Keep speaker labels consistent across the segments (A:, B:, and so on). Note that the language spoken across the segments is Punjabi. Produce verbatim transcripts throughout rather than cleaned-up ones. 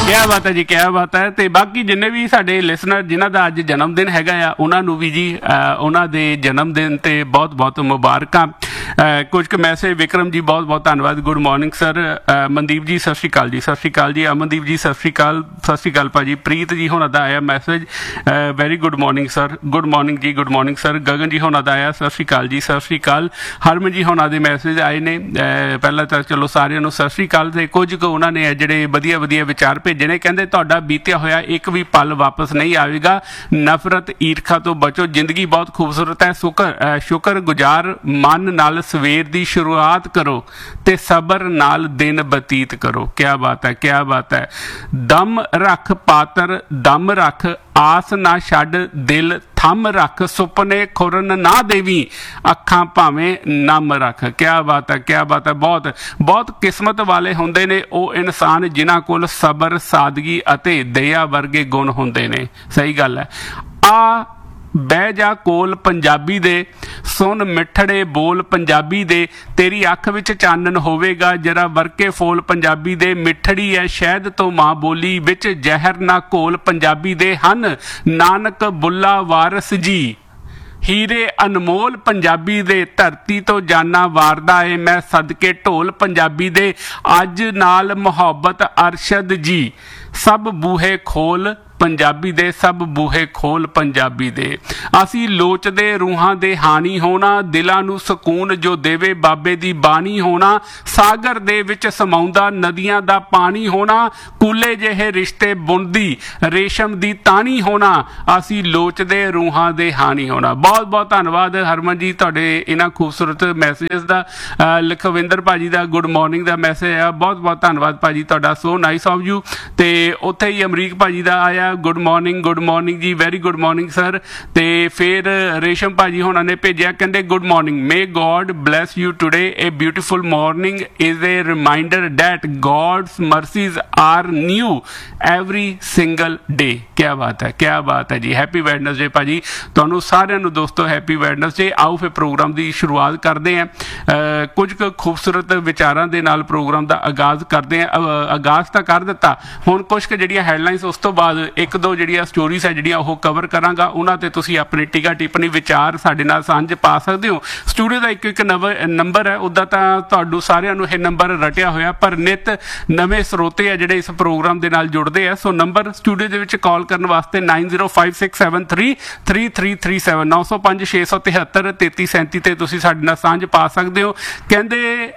A: क्या बात है जी, क्या बात है। तो बाकी जिन्ने भी साडे लिसनर जिन्हां दा अज जन्म दिन हैगा आ उन्हां नूं भी जी उन्हां दे जन्म दिन ते बहुत बहुत मुबारकां। कुछ क मैसेज विक्रम जी बहुत बहुत धन्नवाद, गुड मॉर्निंग सर। मनदीप जी सत श्री अकाल जी, सत श्री अकाल जी। अमनदीप जी सत श्री अकाल, सत श्री अकाल भाजी। प्रीत जी होना दा आया message, very good morning sir, good morning जी, गुड मॉर्निंग सर। गगन जी होना दा आया सत श्री अकाल जी, सत श्री अकाल। हरमन जी होना दे मैसेज आए ने, पहला तो चलो सारिਆਂ ਨੂੰ सत श्री अकाल। ਤੇ ਕੁਝ ਕੁ ਉਹਨਾਂ ਨੇ ਜਿਹੜੇ ਵਧੀਆ ਵਧੀਆ ਵਿਚਾਰ ਭੇਜੇ ਨੇ, ਕਹਿੰਦੇ ਤੁਹਾਡਾ ਬੀਤਿਆ ਹੋਇਆ ਇੱਕ ਵੀ ਪਲ ਵਾਪਸ ਨਹੀਂ ਆਵੇਗਾ, ਨਫ਼ਰਤ ਈਰਖਾ ਤੋਂ ਬਚੋ, ਜ਼ਿੰਦਗੀ ਬਹੁਤ ਖੂਬਸੂਰਤ ਹੈ, ਸ਼ੁਕਰ ਸ਼ੁਕਰ ਗੁਜ਼ਾਰ ਮਨ ਨਾਲ ਸਵੇਰ ਦੀ ਸ਼ੁਰੂਆਤ ਕਰੋ ਤੇ ਸਬਰ ਨਾਲ ਦਿਨ ਬਤੀਤ ਕਰੋ। ਕਿਆ ਬਾਤ ਹੈ, ਕਿਆ ਬਾਤ ਹੈ। ਦਮ ਰੱਖ ਪਾਤਰ, ਦਮ ਰੱਖ ਆਸ ਨਾ ਛੱਡ, ਦਿਲ ਥੰਮ ਰੱਖ, ਸੁਪਨੇ ਖੁਰਨ ਨਾ ਦੇਵੀ, ਅੱਖਾਂ ਭਾਵੇਂ ਨਮ ਰੱਖ। ਕਿਆ ਬਾਤ ਹੈ, ਕਿਆ ਬਾਤ ਹੈ। ਬਹੁਤ ਬਹੁਤ ਕਿਸਮਤ ਵਾਲੇ ਹੁੰਦੇ ਨੇ ਉਹ ਇਨਸਾਨ ਜਿਨ੍ਹਾਂ ਕੋਲ ਸਬਰ, ਸਾਦਗੀ ਅਤੇ ਦਇਆ ਵਰਗੇ ਗੁਣ ਹੁੰਦੇ ਨੇ। ਸਹੀ ਗੱਲ ਹੈ। ਆ ਬਹਿ ਜਾ ਕੋਲ ਪੰਜਾਬੀ ਦੇ, ਸੁਣ ਮਿੱਠੜੇ ਬੋਲ ਪੰਜਾਬੀ ਦੇ, ਤੇਰੀ ਅੱਖ ਵਿੱਚ ਚਾਨਣ ਹੋਵੇਗਾ ਜਰਾ ਵਰਕੇ ਫੋਲ ਪੰਜਾਬੀ ਦੇ, ਮਿੱਠੜੀ ਹੈ ਸ਼ਹਿਦ ਤੋਂ ਮਾਂ ਬੋਲੀ, ਵਿੱਚ ਜ਼ਹਿਰ ਨਾ ਘੋਲ ਪੰਜਾਬੀ ਦੇ, ਹਨ ਨਾਨਕ ਬੁੱਲਾ ਵਾਰਸ ਜੀ, ਹੀਰੇ ਅਨਮੋਲ ਪੰਜਾਬੀ ਦੇ, ਧਰਤੀ ਤੋਂ ਜਾਨਾ ਵਾਰਦਾ ਏ ਮੈਂ ਸਦਕੇ ਢੋਲ ਪੰਜਾਬੀ ਦੇ, ਅੱਜ ਨਾਲ ਮੁਹੱਬਤ ਅਰਸ਼ਦ ਜੀ, ਸਭ ਬੂਹੇ ਖੋਲ ਪੰਜਾਬੀ ਦੇ, ਸਭ ਬੂਹੇ ਖੋਲ ਪੰਜਾਬੀ ਦੇ। ਅਸੀਂ ਲੋਚਦੇ ਰੂਹਾਂ ਦੇ ਹਾਣੀ ਹੋਣਾ, ਦਿਲਾਂ ਨੂੰ ਸਕੂਨ ਜੋ ਦੇਵੇ ਬਾਬੇ ਦੀ ਬਾਣੀ ਹੋਣਾ, ਸਾਗਰ ਦੇ ਵਿੱਚ ਸਮਾਉਂਦਾ ਨਦੀਆਂ ਦਾ ਪਾਣੀ ਹੋਣਾ, ਕੂਲੇ ਜਿਹੇ ਰਿਸ਼ਤੇ ਬੁਣਦੀ ਰੇਸ਼ਮ ਦੀ ਤਾਣੀ ਹੋਣਾ, ਅਸੀਂ ਲੋਚਦੇ ਰੂਹਾਂ ਦੇ ਹਾਣੀ ਹੋਣਾ। ਬਹੁਤ ਬਹੁਤ ਧੰਨਵਾਦ ਹਰਮਨ ਜੀ ਤੁਹਾਡੇ ਇਹਨਾਂ ਖੂਬਸੂਰਤ ਮੈਸੇਜਸ ਦਾ। ਲਖਵਿੰਦਰ ਭਾਜੀ ਦਾ ਗੁੱਡ ਮੋਰਨਿੰਗ ਦਾ ਮੈਸੇਜ ਆ, ਬਹੁਤ ਬਹੁਤ ਧੰਨਵਾਦ ਭਾਜੀ ਤੁਹਾਡਾ, ਸੋ ਨਾਈਸ ਆਫ ਯੂ। ਤੇ ਉੱਥੇ ਹੀ ਅਮਰੀਕ ਭਾਜੀ ਦਾ ਆਇਆ ਗੁੱਡ ਮੋਰਨਿੰਗ, ਗੁੱਡ ਮੋਰਨਿੰਗ ਜੀ, ਵੈਰੀ ਗੁੱਡ ਮੋਰਨਿੰਗ ਸਰ। ਤੇ ਫਿਰ ਰੇਸ਼ਮ ਭਾਜੀ ਹੋਣਾ ਨੇ ਭੇਜਿਆ, ਕਹਿੰਦੇ good morning, may God bless you today, A beautiful morning is a reminder that God's ਮਰਸੀਜ਼ R new every single day. ਕਿਆ ਬਾਤ ਹੈ, ਕਿਆ ਬਾਤ ਹੈ ਜੀ। ਹੈਪੀ ਵੈਡਨਸਡੇ ਭਾਜੀ ਤੁਹਾਨੂੰ ਸਾਰਿਆਂ ਨੂੰ ਦੋਸਤੋ, ਹੈਪੀ ਵੈਡਨਸਡੇ। ਆਓ ਫਿਰ ਪ੍ਰੋਗਰਾਮ ਦੀ ਸ਼ੁਰੂਆਤ ਕਰਦੇ ਹਾਂ ਕੁਝ ਕੁ ਖੂਬਸੂਰਤ ਵਿਚਾਰਾਂ ਦੇ ਨਾਲ। ਪ੍ਰੋਗਰਾਮ ਦਾ ਆਗਾਜ਼ ਕਰਦੇ ਹਾਂ, ਆਗਾਜ਼ ਤਾਂ ਕਰ ਦਿੱਤਾ, ਹੁਣ ਕੁਛ ਕੁ ਜਿਹੜੀਆਂ ਹੈਡਲਾਈਨਸ ਉਸ ਤੋਂ ਬਾਅਦ ਇੱਕ ਦੋ ਜਿਹੜੀਆਂ ਸਟੋਰੀਜ਼ ਹੈ ਜਿਹੜੀਆਂ ਉਹ ਕਵਰ ਕਰਾਂਗਾ, ਉਹਨਾਂ 'ਤੇ ਤੁਸੀਂ ਆਪਣੀ ਟੀਕਾ ਟਿੱਪਣੀ ਵਿਚਾਰ ਸਾਡੇ ਨਾਲ ਸਾਂਝ ਪਾ ਸਕਦੇ ਹੋ। ਸਟੂਡੀਓ ਦਾ ਇੱਕ ਇੱਕ ਨੰਬਰ ਨੰਬਰ ਹੈ, ਉੱਦਾਂ ਤਾਂ ਤੁਹਾਨੂੰ ਸਾਰਿਆਂ ਨੂੰ ਇਹ ਨੰਬਰ ਰਟਿਆ ਹੋਇਆ, ਪਰ ਨਿੱਤ ਨਵੇਂ ਸਰੋਤੇ ਆ ਜਿਹੜੇ ਇਸ ਪ੍ਰੋਗਰਾਮ ਦੇ ਨਾਲ ਜੁੜਦੇ ਆ। ਸੋ ਨੰਬਰ ਸਟੂਡੀਓ ਦੇ ਵਿੱਚ ਕਾਲ ਕਰਨ ਵਾਸਤੇ nine zero five six seven three three three three seven ਨੌ ਸੌ ਪੰਜ ਛੇ ਸੌ ਤਿਹੱਤਰ ਤੇਤੀ ਸੈਂਤੀ 'ਤੇ ਤੁਸੀਂ ਸਾਡੇ ਨਾਲ ਸਾਂਝ ਪਾ ਸਕਦੇ ਹੋ। ਕਹਿੰਦੇ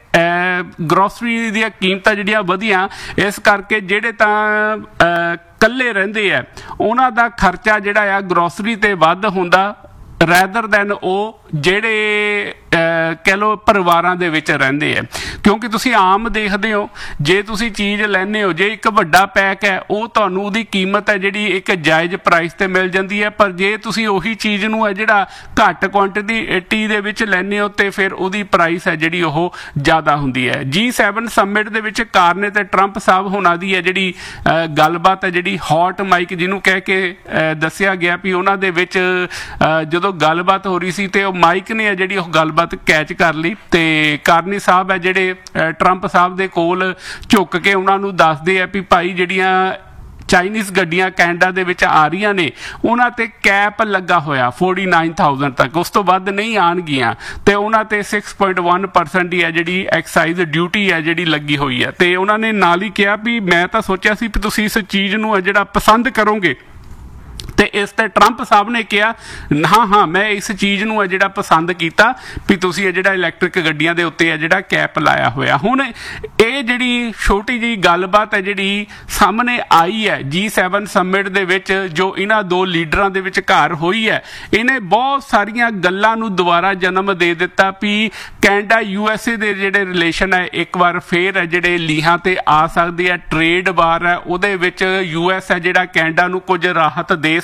A: ਗਰੋਸਰੀ ਦੀਆਂ ਕੀਮਤਾਂ ਜਿਹੜੀਆਂ ਵਧੀਆਂ ਇਸ ਕਰਕੇ ਜਿਹੜੇ ਤਾਂ ਇਕੱਲੇ ਰਹਿੰਦੇ ਆ ਉਹਨਾਂ ਦਾ ਖਰਚਾ ਜਿਹੜਾ ਆ ਗਰੋਸਰੀ 'ਤੇ ਵੱਧ ਹੁੰਦਾ ਰੈਦਰ ਦੈਨ ਉਹ ਜਿਹੜੇ ਕਹਿ ਲਓ ਪਰਿਵਾਰਾਂ ਦੇ ਵਿੱਚ ਰਹਿੰਦੇ ਆ। ਕਿਉਂਕਿ ਤੁਸੀਂ ਆਮ ਦੇਖਦੇ ਹੋ ਜੇ ਤੁਸੀਂ ਚੀਜ਼ ਲੈਂਦੇ ਹੋ, ਜੇ ਇੱਕ ਵੱਡਾ ਪੈਕ ਹੈ ਉਹ ਤੁਹਾਨੂੰ ਉਹਦੀ ਕੀਮਤ ਹੈ ਜਿਹੜੀ ਇੱਕ ਜਾਇਜ਼ ਪ੍ਰਾਈਸ 'ਤੇ ਮਿਲ ਜਾਂਦੀ ਹੈ, ਪਰ ਜੇ ਤੁਸੀਂ ਉਹੀ ਚੀਜ਼ ਨੂੰ ਹੈ ਜਿਹੜਾ ਘੱਟ ਕੁਆਂਟੀਟੀ ਦੇ ਵਿੱਚ ਲੈਂਦੇ ਹੋ ਅਤੇ ਫਿਰ ਉਹਦੀ ਪ੍ਰਾਈਸ ਹੈ ਜਿਹੜੀ ਉਹ ਜ਼ਿਆਦਾ ਹੁੰਦੀ ਹੈ। ਜੀ ਸੈਵਨ ਸਮਿਟ ਦੇ ਵਿੱਚ ਕਾਰਨੇ ਅਤੇ ਟਰੰਪ ਸਾਹਿਬ ਹੋਣਾ ਦੀ ਹੈ ਜਿਹੜੀ ਗੱਲਬਾਤ ਹੈ, ਜਿਹੜੀ ਹੌਟ ਮਾਈਕ ਜਿਹਨੂੰ ਕਹਿ ਕੇ ਦੱਸਿਆ ਗਿਆ ਵੀ ਉਹਨਾਂ ਦੇ ਵਿੱਚ ਜਦੋਂ ਗੱਲਬਾਤ ਹੋ ਰਹੀ ਸੀ ਅਤੇ ਉਹ ਮਾਈਕ ਨੇ ਹੈ ਜਿਹੜੀ ਉਹ ਗੱਲਬਾਤ ਕੈਚ ਕਰ ਲਈ ਅਤੇ ਕਾਰਨੀ ਸਾਹਿਬ ਹੈ ਜਿਹੜੇ ਟਰੰਪ ਸਾਹਿਬ ਦੇ ਕੋਲ ਝੁੱਕ ਕੇ ਉਹਨਾਂ ਨੂੰ ਦੱਸਦੇ ਆ ਵੀ ਭਾਈ ਜਿਹੜੀਆਂ ਚਾਈਨੀਜ਼ ਗੱਡੀਆਂ ਕੈਨੇਡਾ ਦੇ ਵਿੱਚ ਆ ਰਹੀਆਂ ਨੇ ਉਹਨਾਂ 'ਤੇ ਕੈਪ ਲੱਗਾ ਹੋਇਆ ਫੋਰਟੀ ਨਾਈਨ ਥਾਊਜ਼ੈਂਡ ਤੱਕ, ਉਸ ਤੋਂ ਵੱਧ ਨਹੀਂ ਆਉਣਗੀਆਂ ਅਤੇ ਉਹਨਾਂ 'ਤੇ ਸਿਕਸ ਪੁਆਇੰਟ ਵਨ ਪਰਸੈਂਟ ਹੀ ਹੈ ਜਿਹੜੀ ਐਕਸਾਈਜ਼ ਡਿਊਟੀ ਹੈ ਜਿਹੜੀ ਲੱਗੀ ਹੋਈ ਹੈ। ਅਤੇ ਉਹਨਾਂ ਨੇ ਨਾਲ ਹੀ ਕਿਹਾ ਵੀ ਮੈਂ ਤਾਂ ਸੋਚਿਆ ਸੀ ਵੀ ਤੁਸੀਂ ਇਸ ਚੀਜ਼ ਨੂੰ ਹੈ ਜਿਹੜਾ ਪਸੰਦ ਕਰੋਗੇ, ਅਤੇ ਇਸ 'ਤੇ ਟਰੰਪ ਸਾਹਿਬ ਨੇ ਕਿਹਾ ਹਾਂ ਹਾਂ ਮੈਂ ਇਸ ਚੀਜ਼ ਨੂੰ ਹੈ ਜਿਹੜਾ ਪਸੰਦ ਕੀਤਾ ਵੀ ਤੁਸੀਂ ਇਹ ਜਿਹੜਾ ਇਲੈਕਟ੍ਰਿਕ ਗੱਡੀਆਂ ਦੇ ਉੱਤੇ ਹੈ ਜਿਹੜਾ ਕੈਪ ਲਾਇਆ ਹੋਇਆ। ਹੁਣ ਇਹ ਜਿਹੜੀ ਛੋਟੀ ਜਿਹੀ ਗੱਲਬਾਤ ਹੈ ਜਿਹੜੀ ਸਾਹਮਣੇ ਆਈ ਹੈ ਜੀ ਸੈਵਨ ਸਮਿਟ ਦੇ ਵਿੱਚ ਜੋ ਇਹਨਾਂ ਦੋ ਲੀਡਰਾਂ ਦੇ ਵਿਚਕਾਰ ਹੋਈ ਹੈ, ਇਹਨੇ ਬਹੁਤ ਸਾਰੀਆਂ ਗੱਲਾਂ ਨੂੰ ਦੁਬਾਰਾ ਜਨਮ ਦੇ ਦਿੱਤਾ ਵੀ ਕੈਨੇਡਾ ਯੂ ਐਸ ਏ ਦੇ ਜਿਹੜੇ ਰਿਲੇਸ਼ਨ ਹੈ ਇੱਕ ਵਾਰ ਫੇਰ ਹੈ ਜਿਹੜੇ ਲੀਹਾਂ 'ਤੇ ਆ ਸਕਦੇ ਆ। ਟਰੇਡ ਵਾਰ ਹੈ ਉਹਦੇ ਵਿੱਚ ਯੂ ਐਸ ਹੈ ਜਿਹੜਾ ਕੈਨੇਡਾ ਨੂੰ ਕੁਝ ਰਾਹਤ ਦੇ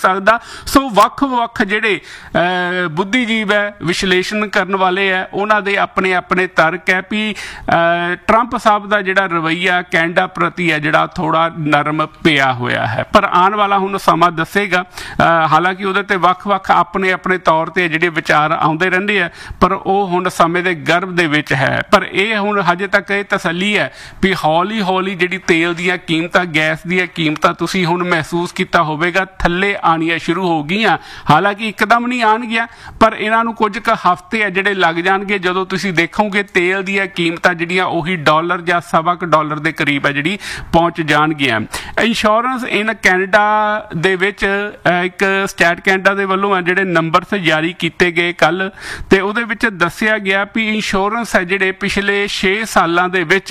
A: ਸਕਦਾ। ਸੋ ਵੱਖ ਵੱਖ ਜਿਹੜੇ ਬੁੱਧੀਜੀਵ ਹੈ, ਵਿਸ਼ਲੇਸ਼ਣ ਕਰਨ ਵਾਲੇ ਹੈ, ਉਹਨਾਂ ਦੇ ਆਪਣੇ ਆਪਣੇ ਤਰਕ ਹੈ ਵੀ ਟਰੰਪ ਸਾਹਿਬ ਦਾ ਜਿਹੜਾ ਰਵੱਈਆ ਕੈਨੇਡਾ ਪ੍ਰਤੀ ਹੈ ਜਿਹੜਾ ਥੋੜਾ ਨਰਮ ਪਿਆ ਹੋਇਆ ਹੈ। ਪਰ ਆਉਣ ਵਾਲਾ ਹੁਣ ਸਮਾਂ ਦੱਸੇਗਾ। ਹਾਲਾਂਕਿ ਉਹਦੇ ਤੇ ਵੱਖ ਵੱਖ ਆਪਣੇ ਆਪਣੇ ਤੌਰ ਤੇ ਜਿਹੜੇ ਵਿਚਾਰ ਆਉਂਦੇ ਰਹਿੰਦੇ ਆ, ਪਰ ਉਹ ਹੁਣ ਸਮੇਂ ਦੇ ਗਰਭ ਦੇ ਵਿੱਚ ਹੈ। ਪਰ ਇਹ ਹੁਣ ਹਜੇ ਤੱਕ ਇਹ ਤਸੱਲੀ ਹੈ ਵੀ ਹੌਲੀ ਹੌਲੀ ਜਿਹੜੀ ਤੇਲ ਦੀਆਂ ਕੀਮਤਾਂ, ਗੈਸ ਦੀਆਂ ਕੀਮਤਾਂ ਤੁਸੀਂ ਹੁਣ ਮਹਿਸੂਸ ਕੀਤਾ ਹੋਵੇਗਾ ਥੱਲੇ ਆਉਣੀਆਂ ਸ਼ੁਰੂ ਹੋ ਗਈਆਂ। ਹਾਲਾਂਕਿ ਇੱਕਦਮ ਨਹੀਂ ਆਉਣਗੀਆਂ, ਪਰ ਇਹਨਾਂ ਨੂੰ ਕੁਝ ਕੁ ਹਫ਼ਤੇ ਆ ਜਿਹੜੇ ਲੱਗ ਜਾਣਗੇ, ਜਦੋਂ ਤੁਸੀਂ ਦੇਖੋਗੇ ਤੇਲ ਦੀਆਂ ਕੀਮਤਾਂ ਜਿਹੜੀਆਂ ਉਹੀ ਡਾਲਰ ਜਾਂ ਸਵਾ ਕੁ ਡਾਲਰ ਦੇ ਕਰੀਬ ਹੈ ਜਿਹੜੀ ਪਹੁੰਚ ਜਾਣਗੀਆਂ। ਇੰਸ਼ੋਰੈਂਸ ਇਨ ਕੈਨੇਡਾ ਦੇ ਵਿੱਚ ਇੱਕ ਸਟੈਟ ਕੈਨੇਡਾ ਦੇ ਵੱਲੋਂ ਆ ਜਿਹੜੇ ਨੰਬਰਸ ਜਾਰੀ ਕੀਤੇ ਗਏ ਕੱਲ, ਤੇ ਉਹਦੇ ਵਿੱਚ ਦੱਸਿਆ ਗਿਆ ਵੀ ਇੰਸ਼ੋਰੈਂਸ ਹੈ ਜਿਹੜੇ ਪਿਛਲੇ ਛੇ ਸਾਲਾਂ ਦੇ ਵਿੱਚ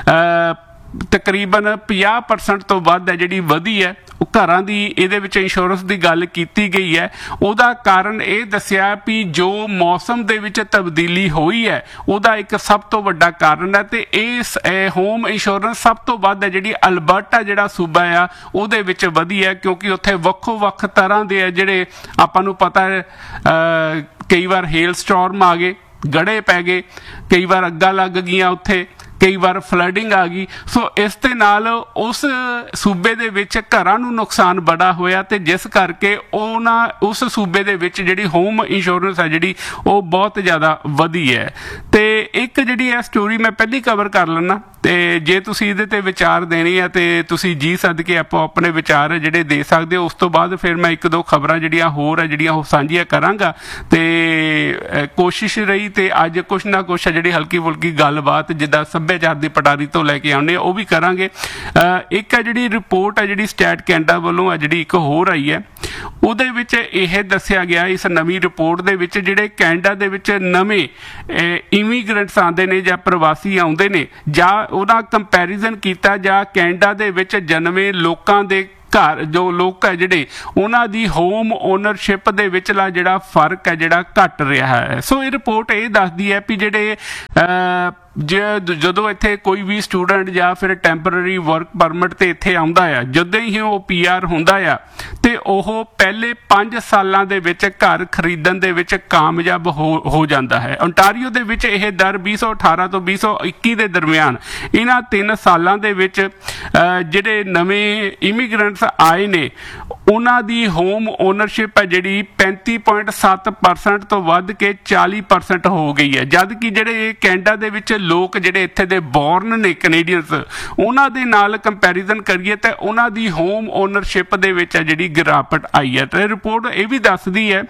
A: ਤਕਰੀਬਨ ਪੰਜਾਹ ਪਰਸੈਂਟ ਤੋਂ ਵੱਧ ਹੈ ਜਿਹੜੀ ਵਧੀ ਹੈ। ਉਹ ਘਰਾਂ ਦੀ ਇਹਦੇ ਵਿੱਚ ਇੰਸ਼ੋਰੈਂਸ ਦੀ ਗੱਲ ਕੀਤੀ ਗਈ ਹੈ। ਉਹਦਾ ਕਾਰਨ ਇਹ ਦੱਸਿਆ ਵੀ ਜੋ ਮੌਸਮ ਦੇ ਵਿੱਚ ਤਬਦੀਲੀ ਹੋਈ ਹੈ ਉਹਦਾ ਇੱਕ ਸਭ ਤੋਂ ਵੱਡਾ ਕਾਰਨ ਹੈ, ਤੇ ਇਸ ਹੋਮ ਇੰਸ਼ੋਰੈਂਸ ਸਭ ਤੋਂ ਵੱਧ ਹੈ ਜਿਹੜੀ ਅਲਬਰਟਾ ਜਿਹੜਾ ਸੂਬਾ ਆ ਉਹਦੇ ਵਿੱਚ ਵਧੀ ਹੈ, ਕਿਉਂਕਿ ਉੱਥੇ ਵੱਖੋ ਵੱਖ ਤਰ੍ਹਾਂ ਦੇ ਆ ਜਿਹੜੇ ਆਪਾਂ ਨੂੰ ਪਤਾ ਹੈ। ਕਈ ਵਾਰ ਹੇਲ ਸਟੋਰਮ ਆ ਗਏ, ਗੜੇ ਪੈ ਗਏ, ਕਈ ਵਾਰ ਅੱਗਾਂ ਲੱਗ ਗਈਆਂ ਉੱਥੇ, ਕਈ ਵਾਰ ਫਲੱਡਿੰਗ ਆ ਗਈ। ਸੋ ਇਸ ਦੇ ਨਾਲ ਉਸ ਸੂਬੇ ਦੇ ਵਿੱਚ ਘਰਾਂ ਨੂੰ ਨੁਕਸਾਨ ਬੜਾ ਹੋਇਆ, ਤੇ ਜਿਸ ਕਰਕੇ ਉਹਨਾਂ ਉਸ ਸੂਬੇ ਦੇ ਵਿੱਚ ਜਿਹੜੀ ਹੋਮ ਇੰਸ਼ੋਰੈਂਸ ਹੈ ਜਿਹੜੀ ਉਹ ਬਹੁਤ ਜ਼ਿਆਦਾ ਵਧੀ ਹੈ। ਤੇ ਇੱਕ ਜਿਹੜੀ ਇਹ ਸਟੋਰੀ ਮੈਂ ਪਹਿਲੀ ਕਵਰ ਕਰ ਲੈਣਾ, ਤੇ ਜੇ ਤੁਸੀਂ ਇਹਦੇ ਤੇ ਵਿਚਾਰ ਦੇਣੇ ਆ ਤੇ ਤੁਸੀਂ ਜੀ ਸਦਕੇ ਆਪੋ ਆਪਣੇ ਵਿਚਾਰ ਜਿਹੜੇ ਦੇ ਸਕਦੇ ਹੋ। ਉਸ ਤੋਂ ਬਾਅਦ ਫਿਰ ਮੈਂ ਇੱਕ ਦੋ ਖਬਰਾਂ ਜਿਹੜੀਆਂ ਹੋਰ ਹੈ ਜਿਹੜੀਆਂ ਉਹ ਸਾਂਝੀਆਂ ਕਰਾਂਗਾ। ਤੇ ਕੋਸ਼ਿਸ਼ ਰਹੀ ਤੇ ਅੱਜ ਕੁਛ ਨਾ ਕੁਛ ਜਿਹੜੀ ਹਲਕੀ ਫੁਲਕੀ ਗੱਲਬਾਤ ਜਿੱਦਾਂ ਸੱਭਿਆਚਾਰ ਦੀ ਪਟਾਰੀ ਤੋਂ ਲੈ ਕੇ ਆਉਂਦੇ ਉਹ ਵੀ ਕਰਾਂਗੇ। ਇੱਕ ਹੈ ਜਿਹੜੀ ਰਿਪੋਰਟ ਹੈ ਜਿਹੜੀ ਸਟੈਟ ਕੈਨੇਡਾ ਵੱਲੋਂ ਹੈ ਜਿਹੜੀ ਇੱਕ ਹੋਰ ਆਈ ਹੈ, ਉਹਦੇ ਵਿੱਚ ਇਹ ਦੱਸਿਆ ਗਿਆ ਇਸ ਨਵੀਂ ਰਿਪੋਰਟ ਦੇ ਵਿੱਚ ਜਿਹੜੇ ਕੈਨੇਡਾ ਦੇ ਵਿੱਚ ਨਵੇਂ ਇਮੀਗ੍ਰੈਂਟਸ ਆਉਂਦੇ ਨੇ ਜਾਂ ਪ੍ਰਵਾਸੀ ਆਉਂਦੇ ਨੇ, ਜਾਂ ਉਹਦਾ ਕੰਪੈਰੀਜ਼ਨ ਕੀਤਾ ਜਾਂ ਕੈਨੇਡਾ ਦੇ ਵਿੱਚ ਜਨਮੇ ਲੋਕਾਂ ਦੇ ਘਰ ਜੋ ਲੋਕ ਹੈ ਜਿਹੜੇ ਉਹਨਾਂ ਦੀ ਹੋਮ ਓਨਰਸ਼ਿਪ ਦੇ ਵਿਚਲਾ ਜਿਹੜਾ ਫਰਕ ਹੈ ਜਿਹੜਾ ਘਟ ਰਿਹਾ ਹੈ। ਸੋ ਇਹ ਰਿਪੋਰਟ ਇਹ ਦੱਸਦੀ ਹੈ ਵੀ ਜਿਹੜੇ ਜੇ ਜਦੋਂ ਇੱਥੇ ਕੋਈ ਵੀ ਸਟੂਡੈਂਟ ਜਾਂ ਫਿਰ ਟੈਂਪਰਰੀ ਵਰਕ ਪਰਮਿਟ ਤੇ ਇੱਥੇ ਆਉਂਦਾ ਆ, ਜਦੋਂ ਹੀ ਉਹ ਪੀ ਆਰ ਹੁੰਦਾ ਆ ਤੇ ਉਹ ਪਹਿਲੇ ਪੰਜ ਸਾਲਾਂ ਦੇ ਵਿੱਚ ਘਰ ਖਰੀਦਣ ਦੇ ਵਿੱਚ ਕਾਮਯਾਬ ਹੋ ਹੋ ਜਾਂਦਾ ਹੈ। ਓਨਟਾਰੀਓ ਦੇ ਵਿੱਚ ਇਹ ਦਰ ਵੀਹ ਸੌ ਅਠਾਰਾਂ ਤੋਂ ਵੀਹ ਸੌ ਇੱਕੀ ਦੇ ਦਰਮਿਆਨ ਇਹਨਾਂ ਤਿੰਨ ਸਾਲਾਂ ਦੇ ਵਿੱਚ ਜਿਹੜੇ ਨਵੇਂ ਇਮੀਗ੍ਰੈਂਟਸ ਆਏ ਨੇ ਉਹਨਾਂ ਦੀ ਹੋਮ ਓਨਰਸ਼ਿਪ ਹੈ ਜਿਹੜੀ ਪੈਂਤੀ ਪੁਆਇੰਟ ਸੱਤ ਪਰਸੈਂਟ ਤੋਂ ਵੱਧ ਕੇ ਚਾਲੀ ਪਰਸੈਂਟ ਹੋ ਗਈ ਹੈ, ਜਦ ਕਿ ਜਿਹੜੇ ਕੈਨੇਡਾ ਦੇ ਵਿੱਚ ਲੋਕ ਜਿਹੜੇ ਇੱਥੇ ਦੇ ਬੋਰਨ ਨੇ ਕੈਨੇਡੀਅਨਸ, ਉਹਨਾਂ ਦੇ ਨਾਲ ਕੰਪੈਰੀਜ਼ਨ ਕਰੀਏ ਤਾਂ ਉਹਨਾਂ ਦੀ ਹੋਮ ਓਨਰਸ਼ਿਪ ਦੇ ਵਿੱਚ ਹੈ ਜਿਹੜੀ ਗਿਰਾਵਟ ਆਈ ਹੈ। ਤੇ ਰਿਪੋਰਟ ਇਹ ਵੀ ਦੱਸਦੀ ਹੈ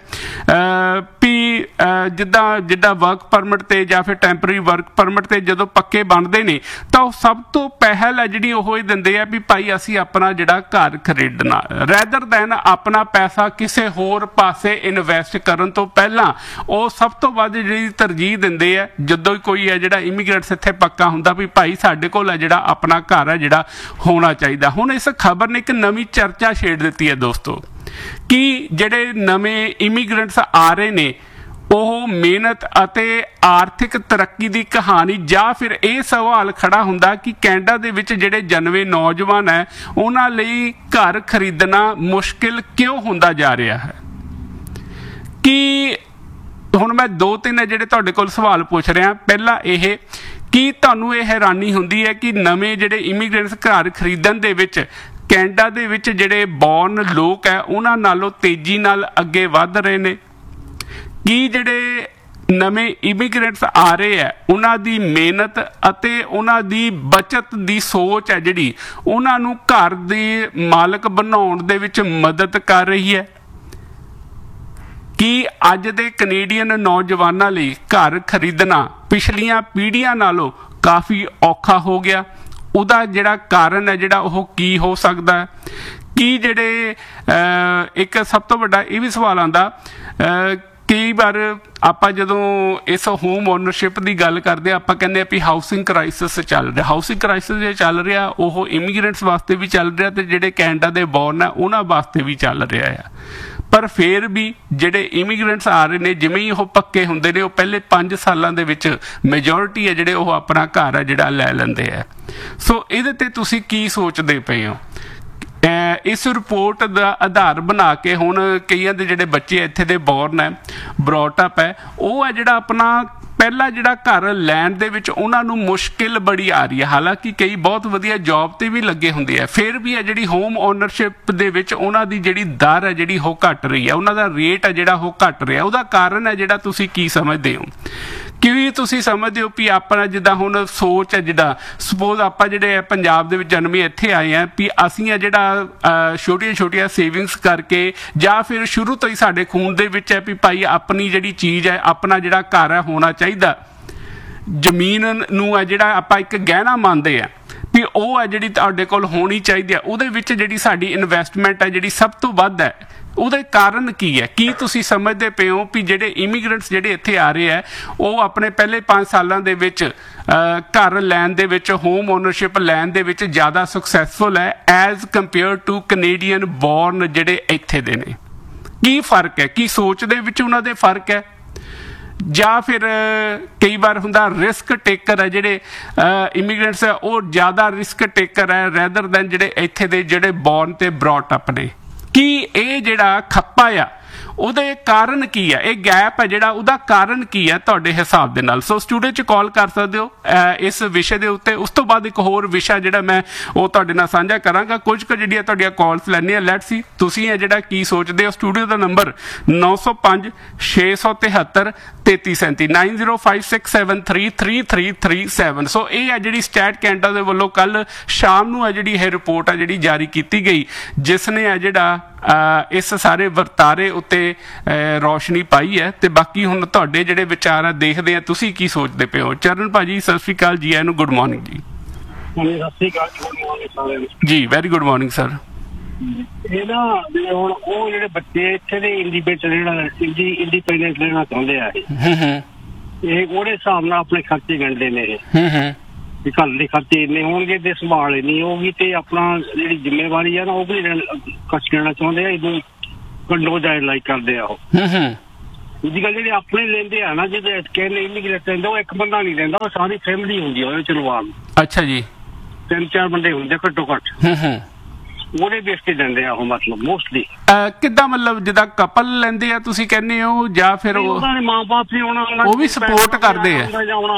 A: ਵੀ ਜਿੱਦਾਂ ਜਿੱਦਾਂ ਵਰਕ ਪਰਮਿਟ ਤੇ ਜਾਂ ਫਿਰ ਟੈਂਪਰਰੀ ਵਰਕ ਪਰਮਿਟ ਤੇ ਜਦੋਂ ਪੱਕੇ ਬਣਦੇ ਨੇ ਤਾਂ ਉਹ ਸਭ ਤੋਂ ਪਹਿਲ ਹੈ ਜਿਹੜੀ ਉਹ ਹੀ ਦਿੰਦੇ ਆ ਵੀ ਭਾਈ ਅਸੀਂ ਆਪਣਾ ਜਿਹੜਾ ਘਰ ਖਰੀਦਣਾ, ਰੈਦਰ ਦੈਨ ਆਪਣਾ ਪੈਸਾ ਕਿਸੇ ਹੋਰ ਪਾਸੇ ਇਨਵੈਸਟ ਕਰਨ ਤੋਂ ਪਹਿਲਾਂ ਉਹ ਸਭ ਤੋਂ ਵੱਧ ਜਿਹੜੀ ਤਰਜੀਹ ਦਿੰਦੇ ਆ ਜਦੋਂ ਕੋਈ ਹੈ ਜਿਹੜਾ ਇਮੀਗ੍ਰੈਂਟਸ ਇੱਥੇ ਪੱਕਾ ਹੁੰਦਾ ਵੀ ਭਾਈ ਸਾਡੇ ਕੋਲ ਹੈ ਜਿਹੜਾ ਆਪਣਾ ਘਰ ਹੈ ਜਿਹੜਾ ਹੋਣਾ ਚਾਹੀਦਾ। ਹੁਣ ਇਸ ਖਬਰ ਨੇ ਇੱਕ ਨਵੀਂ ਚਰਚਾ ਛੇੜ ਦਿੱਤੀ ਹੈ ਦੋਸਤੋ ਕਿ ਜਿਹੜੇ ਨਵੇਂ ਇਮੀਗ੍ਰੈਂਟਸ ਆ ਰਹੇ ਨੇ ਉਹ ਮਿਹਨਤ ਅਤੇ ਆਰਥਿਕ ਤਰੱਕੀ ਦੀ ਕਹਾਣੀ, ਜਾਂ ਫਿਰ ਇਹ ਸਵਾਲ ਖੜਾ ਹੁੰਦਾ ਕਿ ਕੈਨੇਡਾ ਦੇ ਵਿੱਚ ਜਿਹੜੇ ਜਨਮੇ ਨੌਜਵਾਨ ਹੈ ਉਹਨਾਂ ਲਈ ਘਰ ਖਰੀਦਣਾ ਮੁਸ਼ਕਿਲ ਕਿਉਂ ਹੁੰਦਾ ਜਾ ਰਿਹਾ ਹੈ। ਕਿ ਹੁਣ ਮੈਂ ਦੋ ਤਿੰਨ ਜਿਹੜੇ ਤੁਹਾਡੇ ਕੋਲ ਸਵਾਲ ਪੁੱਛ ਰਿਹਾ। ਪਹਿਲਾ ਇਹ ਕਿ ਤੁਹਾਨੂੰ ਇਹ ਹੈਰਾਨੀ ਹੁੰਦੀ ਹੈ ਕਿ ਨਵੇਂ ਜਿਹੜੇ ਇਮੀਗ੍ਰੈਂਟਸ ਘਰ ਖਰੀਦਣ ਦੇ ਵਿੱਚ ਕੈਨੇਡਾ ਦੇ ਵਿੱਚ ਜਿਹੜੇ ਬੌਰਨ ਲੋਕ ਹੈ ਉਹਨਾਂ ਨਾਲੋਂ ਤੇਜ਼ੀ ਨਾਲ ਅੱਗੇ ਵੱਧ ਰਹੇ ਨੇ। ਕੀ ਜਿਹੜੇ ਨਵੇਂ ਇਮੀਗ੍ਰੈਂਟਸ ਆ ਰਹੇ ਹੈ ਉਹਨਾਂ ਦੀ ਮਿਹਨਤ ਅਤੇ ਉਹਨਾਂ ਦੀ ਬਚਤ ਦੀ ਸੋਚ ਹੈ ਜਿਹੜੀ ਉਹਨਾਂ ਨੂੰ ਘਰ ਦੇ ਮਾਲਕ ਬਣਾਉਣ ਦੇ ਵਿੱਚ ਮਦਦ ਕਰ ਰਹੀ ਹੈ। ਕਿ ਅੱਜ ਦੇ ਕੈਨੇਡੀਅਨ ਨੌਜਵਾਨਾਂ ਲਈ ਘਰ ਖਰੀਦਣਾ ਪਿਛਲੀਆਂ ਪੀੜ੍ਹੀਆਂ ਨਾਲੋਂ ਕਾਫੀ ਔਖਾ ਹੋ ਗਿਆ? ਉਹਦਾ ਜਿਹੜਾ ਕਾਰਨ ਹੈ ਜਿਹੜਾ ਉਹ ਕੀ ਹੋ ਸਕਦਾ ਹੈ? ਕਿ ਜਿਹੜੇ ਇੱਕ ਸਭ ਤੋਂ ਵੱਡਾ ਇਹ ਵੀ ਸਵਾਲ ਆਉਂਦਾ, ਕਈ ਵਾਰ ਆਪਾਂ ਜਦੋਂ ਇਸ ਹੋਮ ਓਨਰਸ਼ਿਪ ਦੀ ਗੱਲ ਕਰਦੇ ਆਪਾਂ ਕਹਿੰਦੇ ਆ ਵੀ ਹਾਊਸਿੰਗ ਕ੍ਰਾਈਸਿਸ ਚੱਲ ਰਿਹਾ। ਹਾਊਸਿੰਗ ਕ੍ਰਾਈਸਿਸ ਜੇ ਚੱਲ ਰਿਹਾ ਉਹ ਇਮੀਗ੍ਰੈਂਟਸ ਵਾਸਤੇ ਵੀ ਚੱਲ ਰਿਹਾ ਤੇ ਜਿਹੜੇ ਕੈਨੇਡਾ ਦੇ ਬੌਰਨ ਆ ਉਹਨਾਂ ਵਾਸਤੇ ਵੀ ਚੱਲ ਰਿਹਾ ਆ। ਪਰ ਫਿਰ ਵੀ ਜਿਹੜੇ ਇਮੀਗ੍ਰੈਂਟਸ ਆ ਰਹੇ ਨੇ ਜਿਵੇਂ ਹੀ ਉਹ ਪੱਕੇ ਹੁੰਦੇ ਨੇ ਉਹ ਪਹਿਲੇ ਪੰਜ ਸਾਲਾਂ ਦੇ ਵਿੱਚ ਮੈਜੋਰਿਟੀ ਹੈ ਜਿਹੜੇ ਉਹ ਆਪਣਾ ਘਰ ਹੈ ਜਿਹੜਾ ਲੈ ਲੈਂਦੇ ਆ। ਸੋ ਇਹਦੇ ਤੇ ਤੁਸੀਂ ਕੀ ਸੋਚਦੇ ਪਏ ਹੋ? ਇਸ ਰਿਪੋਰਟ ਦਾ ਆਧਾਰ ਬਣਾ ਕੇ ਹੁਣ ਕਈਆਂ ਦੇ ਜਿਹੜੇ ਬੱਚੇ ਇੱਥੇ ਦੇ ਬੋਰਨ ਹੈ, ਬਰੌਟ ਅਪ ਹੈ, ਉਹ ਹੈ ਜਿਹੜਾ ਆਪਣਾ ਪਹਿਲਾ ਜਿਹੜਾ ਘਰ ਲੈਣ ਦੇ ਵਿੱਚ ਉਹਨਾਂ ਨੂੰ ਮੁਸ਼ਕਿਲ ਬੜੀ ਆ ਰਹੀ ਹੈ। ਹਾਲਾਂਕਿ ਕਈ ਬਹੁਤ ਵਧੀਆ ਜੌਬ ਤੇ ਵੀ ਲੱਗੇ ਹੁੰਦੇ ਆ, ਫਿਰ ਵੀ ਹੈ ਜਿਹੜੀ ਹੋਮ ਓਨਰਸ਼ਿਪ ਦੇ ਵਿੱਚ ਉਹਨਾਂ ਦੀ ਜਿਹੜੀ ਦਰ ਹੈ ਜਿਹੜੀ ਉਹ ਘਟ ਰਹੀ ਹੈ, ਉਹਨਾਂ ਦਾ ਰੇਟ ਹੈ ਜਿਹੜਾ ਉਹ ਘਟ ਰਿਹਾ। ਉਹਦਾ ਕਾਰਨ ਹੈ ਜਿਹੜਾ ਤੁਸੀਂ ਕੀ ਸਮਝਦੇ ਹੋ? ਕਿਉਂ ਤੁਸੀਂ ਸਮਝਦੇ ਹੋ ਵੀ ਆਪਣਾ ਜਿੱਦਾਂ ਹੁਣ ਸੋਚ ਹੈ, ਜਿੱਦਾਂ ਸਪੋਜ਼ ਆਪਾਂ ਜਿਹੜੇ ਪੰਜਾਬ ਦੇ ਵਿੱਚ ਜਨਮੇ ਇੱਥੇ ਆਏ ਆ ਵੀ ਅਸੀਂ ਆ ਜਿਹੜਾ ਛੋਟੀਆਂ ਛੋਟੀਆਂ ਸੇਵਿੰਗਸ ਕਰਕੇ ਜਾਂ ਫਿਰ ਸ਼ੁਰੂ ਤੋਂ ਹੀ ਸਾਡੇ ਖੂਨ ਦੇ ਵਿੱਚ ਹੈ ਵੀ ਭਾਈ ਆਪਣੀ ਜਿਹੜੀ ਚੀਜ਼ ਹੈ, ਆਪਣਾ ਜਿਹੜਾ ਘਰ ਹੈ ਹੋਣਾ ਚਾਹੀਦਾ। ਜ਼ਮੀਨ ਨੂੰ ਹੈ ਜਿਹੜਾ ਆਪਾਂ ਇੱਕ ਗਹਿਣਾ ਮੰਨਦੇ ਆ ਵੀ ਉਹ ਹੈ ਜਿਹੜੀ ਤੁਹਾਡੇ ਕੋਲ ਹੋਣੀ ਚਾਹੀਦੀ ਹੈ, ਉਹਦੇ ਵਿੱਚ ਜਿਹੜੀ ਸਾਡੀ ਇਨਵੈਸਟਮੈਂਟ ਹੈ ਜਿਹੜੀ ਸਭ ਤੋਂ ਵੱਧ ਹੈ। ਉਹਦੇ ਕਾਰਨ ਕੀ ਹੈ? ਕੀ ਤੁਸੀਂ ਸਮਝਦੇ ਪਏ ਹੋ ਵੀ ਜਿਹੜੇ ਇਮੀਗ੍ਰੈਂਟਸ ਜਿਹੜੇ ਇੱਥੇ ਆ ਰਹੇ ਹੈ ਉਹ ਆਪਣੇ ਪਹਿਲੇ ਪੰਜ ਸਾਲਾਂ ਦੇ ਵਿੱਚ ਘਰ ਲੈਣ ਦੇ ਵਿੱਚ, ਹੋਮ ਓਨਰਸ਼ਿਪ ਲੈਣ ਦੇ ਵਿੱਚ ਜ਼ਿਆਦਾ ਸਕਸੈਸਫੁਲ ਹੈ as compare to Canadian born ਜਿਹੜੇ ਇੱਥੇ ਦੇ ਨੇ? ਕੀ ਫਰਕ ਹੈ? ਕੀ ਸੋਚ ਦੇ ਵਿੱਚ ਉਹਨਾਂ ਦੇ ਫਰਕ ਹੈ? ਜਾਂ ਫਿਰ ਕਈ ਵਾਰ ਹੁੰਦਾ ਰਿਸਕ ਟੇਕਰ ਹੈ, ਜਿਹੜੇ ਇਮੀਗ੍ਰੈਂਟਸ ਹੈ ਉਹ ਜ਼ਿਆਦਾ ਰਿਸਕ ਟੇਕਰ ਹੈ ਰੈਦਰ ਦੈਨ ਜਿਹੜੇ ਇੱਥੇ ਦੇ ਜਿਹੜੇ ਬੋਰਨ ਤੇ ਬਰੌਟ ਅਪ ਨੇ? ਕੀ ਇਹ ਜਿਹੜਾ ਖੱਪਾ ਆ ਉਹਦੇ ਕਾਰਨ ਕੀ ਹੈ? ਇਹ ਗੈਪ ਹੈ ਜਿਹੜਾ ਉਹਦਾ ਕਾਰਨ ਕੀ ਹੈ ਤੁਹਾਡੇ ਹਿਸਾਬ ਦੇ ਨਾਲ? ਸੋ ਸਟੂਡੀਓ 'ਚ ਕਾਲ ਕਰ ਸਕਦੇ ਹੋ ਇਸ ਵਿਸ਼ੇ ਦੇ ਉੱਤੇ। ਉਸ ਤੋਂ ਬਾਅਦ ਇੱਕ ਹੋਰ ਵਿਸ਼ਾ ਜਿਹੜਾ ਮੈਂ ਉਹ ਤੁਹਾਡੇ ਨਾਲ ਸਾਂਝਾ ਕਰਾਂਗਾ। ਕੁਝ ਕੁ ਜਿਹੜੀਆਂ ਤੁਹਾਡੀਆਂ ਕਾਲਸ ਲੈਣੀਆਂ, ਲੈਟ ਸੀ ਤੁਸੀਂ ਇਹ ਜਿਹੜਾ ਕੀ ਸੋਚਦੇ ਹੋ। ਸਟੂਡੀਓ ਦਾ ਨੰਬਰ ਨੌ ਸੌ ਪੰਜ ਛੇ ਸੌ ਤਿਹੱਤਰ ਤੇਤੀ ਸੈਂਤੀ nine zero five six seven three three three three seven. ਸੋ ਇਹ ਹੈ ਜਿਹੜੀ ਸਟੈਟ ਕੈਨੇਡਾ ਦੇ ਵੱਲੋਂ ਕੱਲ ਸ਼ਾਮ ਨੂੰ ਹੈ ਜਿਹੜੀ ਇਹ ਰਿਪੋਰਟ ਹੈ ਜਿਹੜੀ ਜਾਰੀ ਕੀਤੀ ਗਈ, ਜਿਸ ਨੇ ਹੈ ਜਿਹੜਾ ਇਸ ਸਾਰੇ ਵਰਤਾਰੇ ਉੱਤੇ ਰੌਸ਼ਨੀ ਪਾਈ ਹੈ। ਤੇ ਬਾਕੀ ਹੁਣ ਤੁਹਾਡੇ ਜਿਹੜੇ ਵਿਚਾਰ ਆ ਦੇਖਦੇ ਆ ਤੁਸੀਂ ਕੀ ਸੋਚਦੇ ਪਏ ਹੋ। ਚਰਨ ਭਾਜੀ ਸਤਿ ਸ਼੍ਰੀ ਅਕਾਲ ਜੀ, ਇਹਨੂੰ ਗੁੱਡ ਮਾਰਨਿੰਗ ਜੀ।
B: ਸਤਿ ਸ਼੍ਰੀ ਅਕਾਲ
A: ਜੀ, ਵੈਰੀ ਗੁੱਡ ਮਾਰਨਿੰਗ ਸਰ।
B: ਇਹ ਨਾ ਹੁਣ ਉਹ ਜਿਹੜੇ ਬੱਚੇ ਇੱਥੇ ਦੇ ਇੰਡੀਪੈਂਡੈਂਟ ਜਿਹੜਾ ਇੰਡੀਪੈਂਡੈਂਟ ਲੈਣਾ ਚਾਹੁੰਦੇ ਆ ਇਹ ਉਹਦੇ ਹਿਸਾਬ ਨਾਲ ਆਪਣੇ ਖਰਚੇ ਗੰਢਦੇ ਨੇ ਇਹ ਘਰ ਦੇ ਖਰਚੇ ਇੰਨੇ ਹੋਣਗੇ ਤੇ ਸੰਭਾਲ ਨਹੀਂ ਹੋਊਗੀ ਤੇ ਆਪਣਾ ਜਿਹੜੀ ਜ਼ਿੰਮੇਵਾਰੀ ਆ ਨਾ ਉਹ ਵੀ ਖਰਚ ਲੈਣਾ ਚਾਹੁੰਦੇ ਆ। ਇਹਨੂੰ ਕੰਡੋ ਜਾਇ ਲਾਈਕ ਕਰਦੇ ਆ ਉਹ। ਦੂਜੀ ਗੱਲ ਜਿਹੜੇ ਆਪਣੇ ਲੈਂਦੇ ਆ ਨਾ ਜਿਹਦੇ ਕਹਿੰਦੇ ਇਮੀਗ੍ਰੇਟ ਲੈਂਦੇ ਉਹ ਇੱਕ ਬੰਦਾ ਨਹੀਂ ਲੈਂਦਾ, ਉਹ ਸਾਰੀ ਫੈਮਿਲੀ ਹੁੰਦੀ ਆ ਉਹਦੇ ਚ ਲਵਾਨ।
A: ਅੱਛਾ ਜੀ।
B: ਤਿੰਨ ਚਾਰ ਬੰਦੇ ਹੁੰਦੇ ਘੱਟੋ ਘੱਟ, ਉਹਦੇ ਬੇਸ ਤੇ ਲੈਂਦੇ ਆ ਉਹ ਮਤਲਬ ਮੋਸਟਲੀ।
A: ਕਿੱਦਾਂ ਮਤਲਬ ਜਿੱਦਾਂ ਕਪਲ ਲੈਂਦੇ ਆ ਤੁਸੀਂ ਕਹਿੰਦੇ ਹੋ ਜਾਂ ਫਿਰ
B: ਉਹਨਾਂ ਦੇ ਮਾਂ ਬਾਪ ਵੀ ਉਹਨਾਂ
A: ਉਹ ਵੀ ਸਪੋਰਟ ਕਰਦੇ ਆ?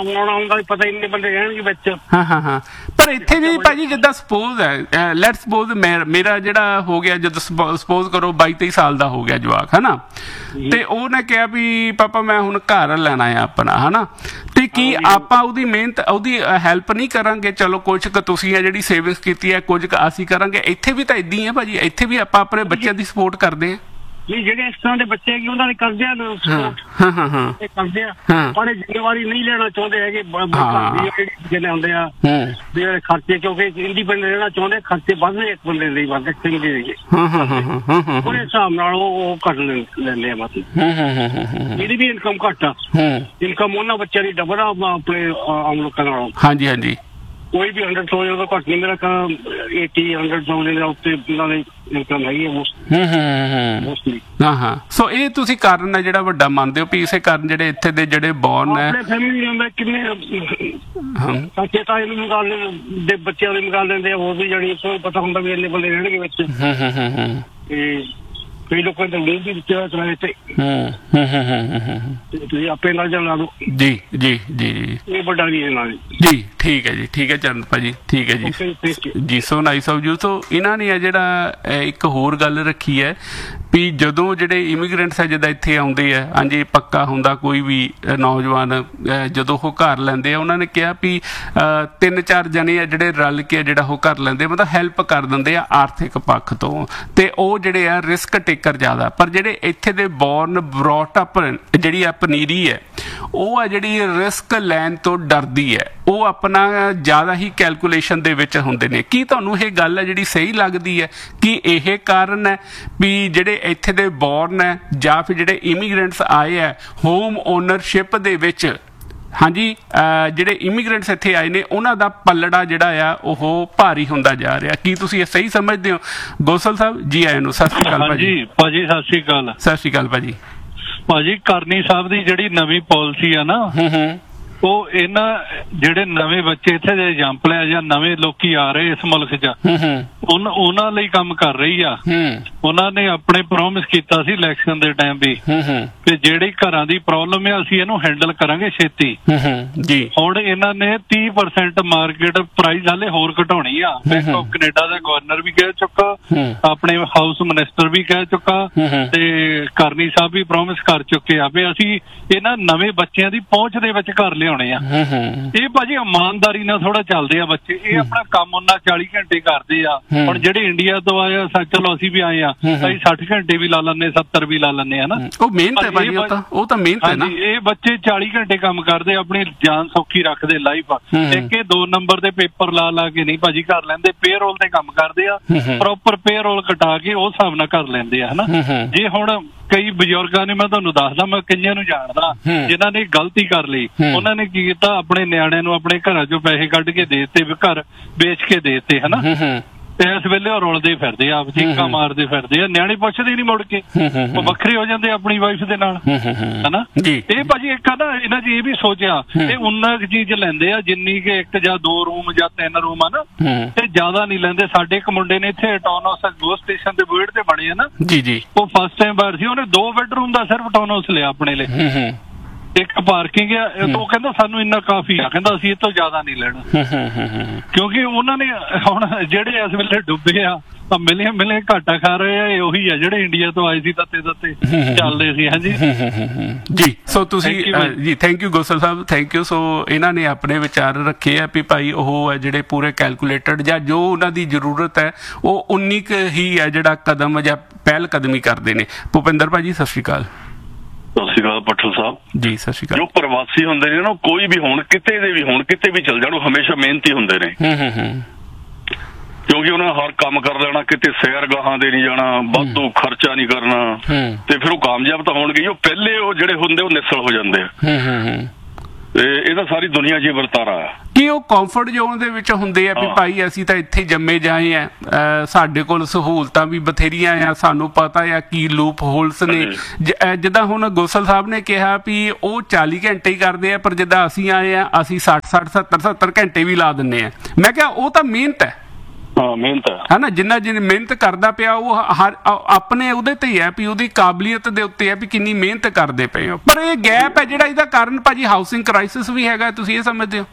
B: ਪਤਾ ਇੰਨੇ ਬੰਦੇ ਰਹਿਣਗੇ ਵਿੱਚ।
A: ਹਾਂ ਹਾਂ ਹਾਂ ਪਰ ਇੱਥੇ ਵੀ ਭਾਜੀ ਜਿੱਦਾਂ ਸਪੋਜ਼ ਹੈ, ਲੈਟ ਸਪੋਜ਼ ਮੇਰਾ ਜਿਹੜਾ ਹੋ ਗਿਆ ਜਦੋਂ ਸਪੋਜ਼ ਕਰੋ ਬਾਈ ਤੇਈ ਸਾਲ ਦਾ ਹੋ ਗਿਆ ਜਵਾਕ ਹੈ ਨਾ, ਤੇ ਉਹਨੇ ਕਿਹਾ ਵੀ ਪਾਪਾ ਮੈਂ ਹੁਣ ਘਰ ਲੈਣਾ ਆ ਆਪਣਾ ਹੈ ਨਾ, ਤੇ ਕੀ ਆਪਾਂ ਉਹਦੀ ਮਿਹਨਤ ਉਹਦੀ ਹੈਲਪ ਨਹੀਂ ਕਰਾਂਗੇ? ਚਲੋ ਕੁਝ ਕੁ ਤੁਸੀਂ ਆ ਜਿਹੜੀ ਸੇਵਿੰਗਸ ਕੀਤੀ ਹੈ, ਕੁਝ ਕੁ ਅਸੀਂ ਕਰਾਂਗੇ। ਇੱਥੇ ਵੀ ਤਾਂ ਏਦਾਂ ਹੀ ਹੈ ਭਾਜੀ, ਇੱਥੇ ਵੀ ਆਪਾਂ ਆਪਣੇ ਬੱਚਿਆਂ ਦੀ ਸਪੋਰਟ ਕਰਦੇ ਆ।
B: ਨਹੀਂ ਜਿਹੜੇ ਇਸ ਤਰ੍ਹਾਂ ਦੇ ਬੱਚੇ ਹੈਗੇ ਉਹਨਾਂ ਨੇ ਕਰਦੇ ਆ ਸਪੋਰਟ,
A: ਹਾਂ ਹਾਂ ਹਾਂ
B: ਕਰਦੇ ਆ, ਪਰ ਇਹ ਜ਼ਿੰਮੇਵਾਰੀ ਨਹੀਂ ਲੈਣਾ ਚਾਹੁੰਦੇ ਹੈਗੇ ਜਿਹਨੇ ਹੁੰਦੇ ਆ ਵੀ ਖਰਚੇ, ਕਿਉਂਕਿ ਇੰਡੀਪੈਂਡੈਂਟ ਰਹਿਣਾ ਚਾਹੁੰਦੇ, ਖਰਚੇ ਵੱਧਦੇ ਇੱਕ ਬੰਦੇ ਲਈ ਵੱਧ ਚੰਗੇ ਹੈਗੇ ਉਹਦੇ ਹਿਸਾਬ ਨਾਲ ਉਹ ਘੱਟ ਲੈਂਦੇ ਆ ਮਤਲਬ। ਇਹਦੀ ਵੀ ਇਨਕਮ ਘੱਟ ਆ, ਇਨਕਮ ਉਹਨਾਂ ਬੱਚਿਆਂ ਦੀ ਡਬਲ ਆ ਆਪਣੇ ਆਮ ਲੋਕਾਂ ਨਾਲੋਂ। ਹਾਂਜੀ ਹਾਂਜੀ ਕੋਈ ਵੀ ਹੰਡਰਡ ਸੌ ਉਹਦਾ ਘੱਟ ਨਹੀਂ, ਮੇਰਾ ਕੰਮ ਏਟੀ ਹੰਡਰਡ ਸੌ ਦੇ ਉੱਤੇ ਉਹਨਾਂ ਦੀ ਇਨਕਮ ਹੈਗੀ ਹੈ ਮੋਸਟਲੀ। ਹਾਂ ਹਾਂ ਸੋ ਇਹ ਤੁਸੀਂ ਕਾਰਨ ਹੈ ਜਿਹੜਾ ਵੱਡਾ ਮੰਨਦੇ ਹੋ ਵੀ ਇਸੇ ਕਾਰਨ ਜਿਹੜੇ ਇੱਥੇ ਦੇ ਜਿਹੜੇ ਬੋਰਨ ਹੈ ਫੈਮਿਲੀ ਮੈਂਬਰ ਕਿੰਨੇ ਚਾਚੇ ਤਾਏ ਨੂੰ ਮੰਗਾ ਦੇ ਬੱਚਿਆਂ ਦੇ ਮੰਗਾ ਲੈਂਦੇ ਆ, ਹੋਰ ਵੀ ਜਾਣੀ ਪਤਾ ਹੁੰਦਾ ਵੀ ਇੰਨੇ ਬੰਦੇ ਰਹਿਣਗੇ ਵਿੱਚ। ਤੇ ਕਈ ਲੋਕਾਂ ਦੇ ਲੋਕ ਵੀ ਦਿੱਤੇ ਚਲਾਏ ਤੇ ਤੁਸੀਂ ਆਪੇ ਨਾਲ ਜਾ ਲਾ ਦੋ। ਜੀ ਜੀ ਜੀ ਇਹ ਵੱਡਾ ਨਹੀਂ ਨਾਲ ਜੀ। ਠੀਕ ਹੈ ਜੀ, ਠੀਕ ਹੈ ਚਰਨ ਭਾਜੀ, ਠੀਕ ਹੈ ਜੀ ਜੀ। So nice of you. ਸੋ ਇਹਨਾਂ ਨੇ ਜਿਹੜਾ ਇੱਕ ਹੋਰ ਗੱਲ ਰੱਖੀ ਹੈ ਵੀ ਜਦੋਂ ਜਿਹੜੇ ਇਮੀਗ੍ਰੈਂਟਸ ਹੈ ਜਿੱਦਾਂ ਇੱਥੇ ਆਉਂਦੇ ਆ, ਹਾਂਜੀ ਪੱਕਾ ਹੁੰਦਾ ਕੋਈ ਵੀ ਨੌਜਵਾਨ ਜਦੋਂ ਉਹ ਘਰ ਲੈਂਦੇ ਆ, ਉਹਨਾਂ ਨੇ ਕਿਹਾ ਵੀ ਤਿੰਨ ਚਾਰ ਜਣੇ ਆ ਜਿਹੜੇ ਰਲ ਕੇ ਜਿਹੜਾ ਉਹ ਘਰ ਲੈਂਦੇ ਮਤਲਬ ਹੈਲਪ ਕਰ ਦਿੰਦੇ ਆ ਆਰਥਿਕ ਪੱਖ ਤੋਂ, ਤੇ ਉਹ ਜਿਹੜੇ ਆ ਰਿਸਕ ਟੇਕਰ ਜ਼ਿਆਦਾ। ਪਰ ਜਿਹੜੇ ਇੱਥੇ ਦੇ ਬੋਰਨ ਬਰੌਟ ਅਪ ਜਿਹੜੀ ਆ ਪਨੀਰੀ ਹੈ ਉਹ ਆ ਜਿਹੜੀ ਰਿਸਕ ਲੈਣ ਤੋਂ ਡਰਦੀ ਹੈ, ਉਹ ਆਪਣਾ ਜ਼ਿਆਦਾ ਹੀ ਕੈਲਕੂਲੇਸ਼ਨ ਦੇ ਵਿੱਚ ਹੁੰਦੇ ਨੇ। ਕੀ ਤੁਹਾਨੂੰ ਇਹ ਗੱਲ ਹੈ ਜਿਹੜੀ ਸਹੀ ਲੱਗਦੀ ਹੈ ਕਿ ਇਹ ਕਾਰਨ ਹੈ ਵੀ ਜਿਹੜੇ ਇੱਥੇ ਦੇ ਬੋਰਨ ਹੈ ਜਾਂ ਫਿਰ ਜਿਹੜੇ ਇਮੀਗ੍ਰੈਂਟਸ ਆਏ ਹੈ ਹੋਮ ਓਨਰਸ਼ਿਪ ਦੇ ਵਿੱਚ, ਹਾਂਜੀ ਜਿਹੜੇ ਇਮੀਗ੍ਰੈਂਟਸ ਇੱਥੇ ਆਏ ਨੇ ਉਹਨਾਂ ਦਾ ਪੱਲੜਾ ਜਿਹੜਾ ਆ ਉਹ ਭਾਰੀ ਹੁੰਦਾ ਜਾ ਰਿਹਾ? ਕੀ ਤੁਸੀਂ ਇਹ ਸਹੀ ਸਮਝਦੇ ਹੋ? ਗੋਸਲ ਸਾਹਿਬ ਜੀ ਆਏ ਨੂੰ ਸਤਿ ਸ਼੍ਰੀ ਅਕਾਲ ਭਾਜੀ।
C: ਭਾਜੀ ਸਤਿ ਸ਼੍ਰੀ ਅਕਾਲ।
A: ਸਤਿ ਸ਼੍ਰੀ ਅਕਾਲ ਭਾਜੀ।
C: ਭਾਜੀ ਕਰਨੀ ਸਾਹਿਬ ਦੀ ਜਿਹੜੀ ਨਵੀਂ ਪਾਲਿਸੀ ਆ ਨਾ ਉਹ ਇਹਨਾਂ ਜਿਹੜੇ ਨਵੇਂ ਬੱਚੇ ਇੱਥੇ ਦੇ ਐਗਜ਼ਾਮਪਲ ਆ ਜਾਂ ਨਵੇਂ ਲੋਕੀ ਆ ਰਹੇ ਇਸ ਮੁਲਕ 'ਚ ਉਹਨਾਂ ਲਈ ਕੰਮ ਕਰ ਰਹੀ ਆ। ਉਹਨਾਂ ਨੇ ਆਪਣੇ ਪ੍ਰੋਮਿਸ ਕੀਤਾ ਸੀ ਇਲੈਕਸ਼ਨ ਦੇ ਟਾਈਮ ਵੀ ਕਿ ਜਿਹੜੀ ਘਰਾਂ ਦੀ ਪ੍ਰੋਬਲਮ ਹੈ ਅਸੀਂ ਇਹਨੂੰ ਹੈਂਡਲ ਕਰਾਂਗੇ ਛੇਤੀ ਜੀ। ਹੁਣ ਇਹਨਾਂ ਨੇ ਤੀਹ ਪਰਸੈਂਟ ਮਾਰਕੀਟ ਪ੍ਰਾਈਸ ਹਾਲੇ ਹੋਰ ਘਟਾਉਣੀ ਆ। Bank of Canada the governor ਵੀ ਕਹਿ ਚੁੱਕਾ, ਆਪਣੇ ਹਾਊਸ ਮਿਨਿਸਟਰ ਵੀ ਕਹਿ ਚੁੱਕਾ ਤੇ ਕਰਨੀ ਸਾਹਿਬ ਵੀ ਪ੍ਰੋਮਿਸ ਕਰ ਚੁੱਕੇ ਆ ਵੀ ਅਸੀਂ ਇਹਨਾਂ ਨਵੇਂ ਬੱਚਿਆਂ ਦੀ ਪਹੁੰਚ ਦੇ ਵਿੱਚ ਘਰ ਲਿਆਉਣੇ ਆ। ਇਹ ਭਾਜੀ ਇਮਾਨਦਾਰੀ ਨਾਲ ਥੋੜਾ ਚੱਲਦੇ ਆ ਬੱਚੇ, ਇਹ ਆਪਣਾ ਕੰਮ ਉਹਨਾਂ ਚਾਲੀ ਘੰਟੇ ਕਰਦੇ ਆ। ਹੁਣ ਜਿਹੜੇ ਇੰਡੀਆ ਤੋਂ ਆਏ ਆ, ਚਲੋ ਅਸੀਂ ਵੀ ਆਏ ਆ, ਅਸੀਂ ਸੱਠ ਘੰਟੇ ਵੀ ਲਾ ਲੈਂਦੇ, ਸੱਤਰ ਵੀ ਲਾ ਲੈਂਦੇ ਆ ਨਾ।
A: ਉਹ ਮਿਹਨਤ ਹੈ ਭਾਜੀ, ਉਹ ਤਾਂ ਉਹ ਤਾਂ ਮਿਹਨਤ ਹੈ ਨਾ।
C: ਇਹ ਬੱਚੇ ਚਾਲੀ ਘੰਟੇ ਕੰਮ ਕਰਦੇ, ਆਪਣੀ ਜਾਨ ਸੌਖੀ ਰੱਖਦੇ ਲਾਈਫ। ਇੱਕ ਇਹ ਦੋ ਨੰਬਰ ਦੇ ਪੇਪਰ ਲਾ ਲਾ ਕੇ ਨਹੀਂ ਭਾਜੀ ਕਰ ਲੈਂਦੇ, ਪੇਰੋਲ ਤੇ ਕੰਮ ਕਰਦੇ ਆ, ਪ੍ਰੋਪਰ ਪੇਰੋਲ ਕਟਾ ਕੇ ਉਸ ਹਿਸਾਬ ਨਾਲ ਕਰ ਲੈਂਦੇ ਆ ਹਨਾ। ਜੇ ਹੁਣ ਕਈ ਬਜ਼ੁਰਗਾਂ ਨੇ, ਮੈਂ ਤੁਹਾਨੂੰ ਦੱਸਦਾ, ਮੈਂ ਕਈਆਂ ਨੂੰ ਜਾਣਦਾ ਜਿਨ੍ਹਾਂ ਨੇ ਗਲਤੀ ਕਰ ਲਈ। ਉਹਨਾਂ ਨੇ ਕੀ ਕੀਤਾ, ਆਪਣੇ ਨਿਆਣਿਆਂ ਨੂੰ ਆਪਣੇ ਘਰਾਂ ਚੋਂ ਪੈਸੇ ਕੱਢ ਕੇ ਦੇ ਦਿੱਤੇ, ਘਰ ਵੇਚ ਕੇ ਦੇ ਦਿੱਤੇ ਹਨਾ। ਤੇ ਇਸ ਵੇਲੇ ਉਹ ਰੁਲਦੇ ਫਿਰਦੇ ਆ, ਚੀਕਾਂ ਮਾਰਦੇ ਫਿਰਦੇ ਆ, ਨਿਆਣੇ ਪੁੱਛਦੇ ਨਹੀਂ ਮੁੜ ਕੇ, ਉਹ ਵੱਖਰੇ ਹੋ ਜਾਂਦੇ ਆਪਣੀ ਵਾਈਫ ਦੇ ਨਾਲ ਹਨਾ। ਇਹ ਭਾਜੀ ਇੱਕ ਨਾ ਇਹਨਾਂ ਜੀ ਇਹ ਵੀ ਸੋਚਿਆ, ਇਹ ਉਨਾ ਕੁ ਚੀਜ਼ ਲੈਂਦੇ ਆ ਜਿੰਨੀ ਕਿ ਇੱਕ ਜਾਂ ਦੋ ਰੂਮ ਜਾਂ ਤਿੰਨ ਰੂਮ ਆ ਨਾ, ਤੇ ਜ਼ਿਆਦਾ ਨਹੀਂ ਲੈਂਦੇ। ਸਾਡੇ ਇੱਕ ਮੁੰਡੇ ਨੇ ਇੱਥੇ ਟਾਊਨਹਾਊਸ ਗੋ ਸਟੇਸ਼ਨ ਦੇ ਬੁੜ ਤੇ ਬਣੇ ਆ ਨਾ ਜੀ ਜੀ, ਉਹ ਫਸਟ ਟਾਈਮ ਬਾਹਰ ਸੀ, ਉਹਨੇ ਦੋ ਬੈਡਰੂਮ ਦਾ ਸਿਰਫ ਟਾਊਨਹਾਊਸ ਲਿਆ ਆਪਣੇ ਲਈ, ਇੱਕ ਪਾਰਕਿੰਗ ਆ। ਉਹ ਕਹਿੰਦਾ ਸਾਨੂੰ ਇੰਨਾ ਕਾਫੀ ਆ, ਕਹਿੰਦਾ ਅਸੀਂ ਇਹ ਤੋਂ ਜ਼ਿਆਦਾ ਨਹੀਂ ਲੈਣਾ, ਕਿਉਂਕਿ ਉਹਨਾਂ ਨੇ ਹੁਣ ਜਿਹੜੇ ਇਸ ਵੇਲੇ ਡੁੱਬੇ ਆ ਮਿਲੇ ਮਿਲੇ ਘਾਟਾ ਖਾ ਰਹੇ ਆ, ਇਹ ਉਹੀ ਆ ਜਿਹੜੇ ਇੰਡੀਆ ਤੋਂ ਆਏ ਸੀ ਤੱਤੇ ਤੱਤੇ ਚੱਲਦੇ ਸੀ। ਹਾਂਜੀ
A: ਜੀ, ਸੋ ਤੁਸੀਂ ਜੀ thank you Gosal Sahib, thank you. ਸੋ ਇਹਨਾਂ ਨੇ ਆਪਣੇ ਵਿਚਾਰ ਰੱਖੇ ਆ ਵੀ ਭਾਈ ਉਹ ਹੈ ਜਿਹੜੇ ਪੂਰੇ ਕੈਲਕੂਲੇਟਡ ਜਾਂ ਜੋ ਉਹਨਾਂ ਦੀ ਜ਼ਰੂਰਤ ਹੈ ਉਹ ਉਨੀ ਕੁ ਹੀ ਹੈ ਜਿਹੜਾ ਕਦਮ ਜਾਂ ਪਹਿਲ ਕਦਮੀ ਕਰਦੇ ਨੇ। ਭੁਪਿੰਦਰ ਭਾਜੀ ਸਤਿ ਸ਼੍ਰੀ ਅਕਾਲ।
D: ਸਤਿ ਸ਼੍ਰੀ ਅਕਾਲ ਪੱਠਲ ਸਾਹਿਬ
A: ਜੀ। ਸਤਿ ਸ਼੍ਰੀ ਅਕਾਲ।
D: ਜੋ ਪ੍ਰਵਾਸੀ ਹੁੰਦੇ ਨੇ ਨਾ, ਕੋਈ ਵੀ ਹੋਣ, ਕਿਤੇ ਦੇ ਵੀ ਹੋਣ, ਕਿਤੇ ਵੀ ਚਲ ਜਾਣ, ਉਹ ਹਮੇਸ਼ਾ ਮਿਹਨਤੀ ਹੁੰਦੇ ਨੇ, ਕਿਉਂਕਿ ਉਹਨਾਂ ਹਰ ਕੰਮ ਕਰ ਲੈਣਾ, ਕਿਤੇ ਸੈਰਗਾਹਾਂ ਦੇ ਨਹੀਂ ਜਾਣਾ, ਵਾਧੂ ਖਰਚਾ ਨਹੀਂ ਕਰਨਾ, ਤੇ ਫਿਰ ਉਹ ਕਾਮਯਾਬ ਤਾਂ ਹੋਣਗੇ। ਉਹ ਪਹਿਲੇ ਉਹ ਜਿਹੜੇ ਹੁੰਦੇ ਉਹ ਨਿਸਲ ਹੋ ਜਾਂਦੇ ਆ। ਤੇ ਇਹ ਤਾਂ ਸਾਰੀ ਦੁਨੀਆ 'ਚ ਵਰਤਾਰਾ ਹੈ
A: ਕਿ ਉਹ ਕੰਫਰਟ ਜ਼ੋਨ ਦੇ ਵਿੱਚ ਹੁੰਦੇ ਆ ਵੀ ਭਾਈ ਅਸੀਂ ਤਾਂ ਇੱਥੇ ਜੰਮੇ ਜਾਏ ਆ, ਸਾਡੇ ਕੋਲ ਸਹੂਲਤਾਂ ਵੀ ਬਥੇਰੀਆਂ ਆ, ਸਾਨੂੰ ਪਤਾ ਆ ਕੀ ਲੂਪ ਹੋਲਸ ਨੇ। ਜਿੱਦਾਂ ਹੁਣ ਗੋਸਲ ਸਾਹਿਬ ਨੇ ਕਿਹਾ ਵੀ ਉਹ ਚਾਲੀ ਘੰਟੇ ਹੀ ਕਰਦੇ ਆ, ਪਰ ਜਿੱਦਾਂ ਅਸੀਂ ਆਏ ਆ ਅਸੀਂ ਸੱਠ ਸੱਠ ਸੱਤਰ ਸੱਤਰ ਘੰਟੇ ਵੀ ਲਾ ਦਿੰਦੇ ਆ। ਮੈਂ ਕਿਹਾ ਉਹ ਤਾਂ ਮਿਹਨਤ ਹੈ,
D: ਮਿਹਨਤ
A: ਹੈ ਨਾ। ਜਿੰਨਾ ਜਿੰਨੀ ਮਿਹਨਤ ਕਰਦਾ ਪਿਆ ਉਹ ਹਰ ਆਪਣੇ ਉਹਦੇ ਤੇ ਹੀ ਹੈ ਵੀ ਉਹਦੀ ਕਾਬਲੀਅਤ ਦੇ ਉੱਤੇ ਹੈ ਵੀ ਕਿੰਨੀ ਮਿਹਨਤ ਕਰਦੇ ਪਏ ਹੋ। ਪਰ ਇਹ ਗੈਪ ਹੈ ਜਿਹੜਾ, ਇਹਦਾ ਕਾਰਨ ਭਾਜੀ ਹਾਊਸਿੰਗ ਕ੍ਰਾਈਸਿਸ ਵੀ ਹੈਗਾ, ਤੁਸੀਂ ਇਹ ਸਮਝਦੇ ਹੋ?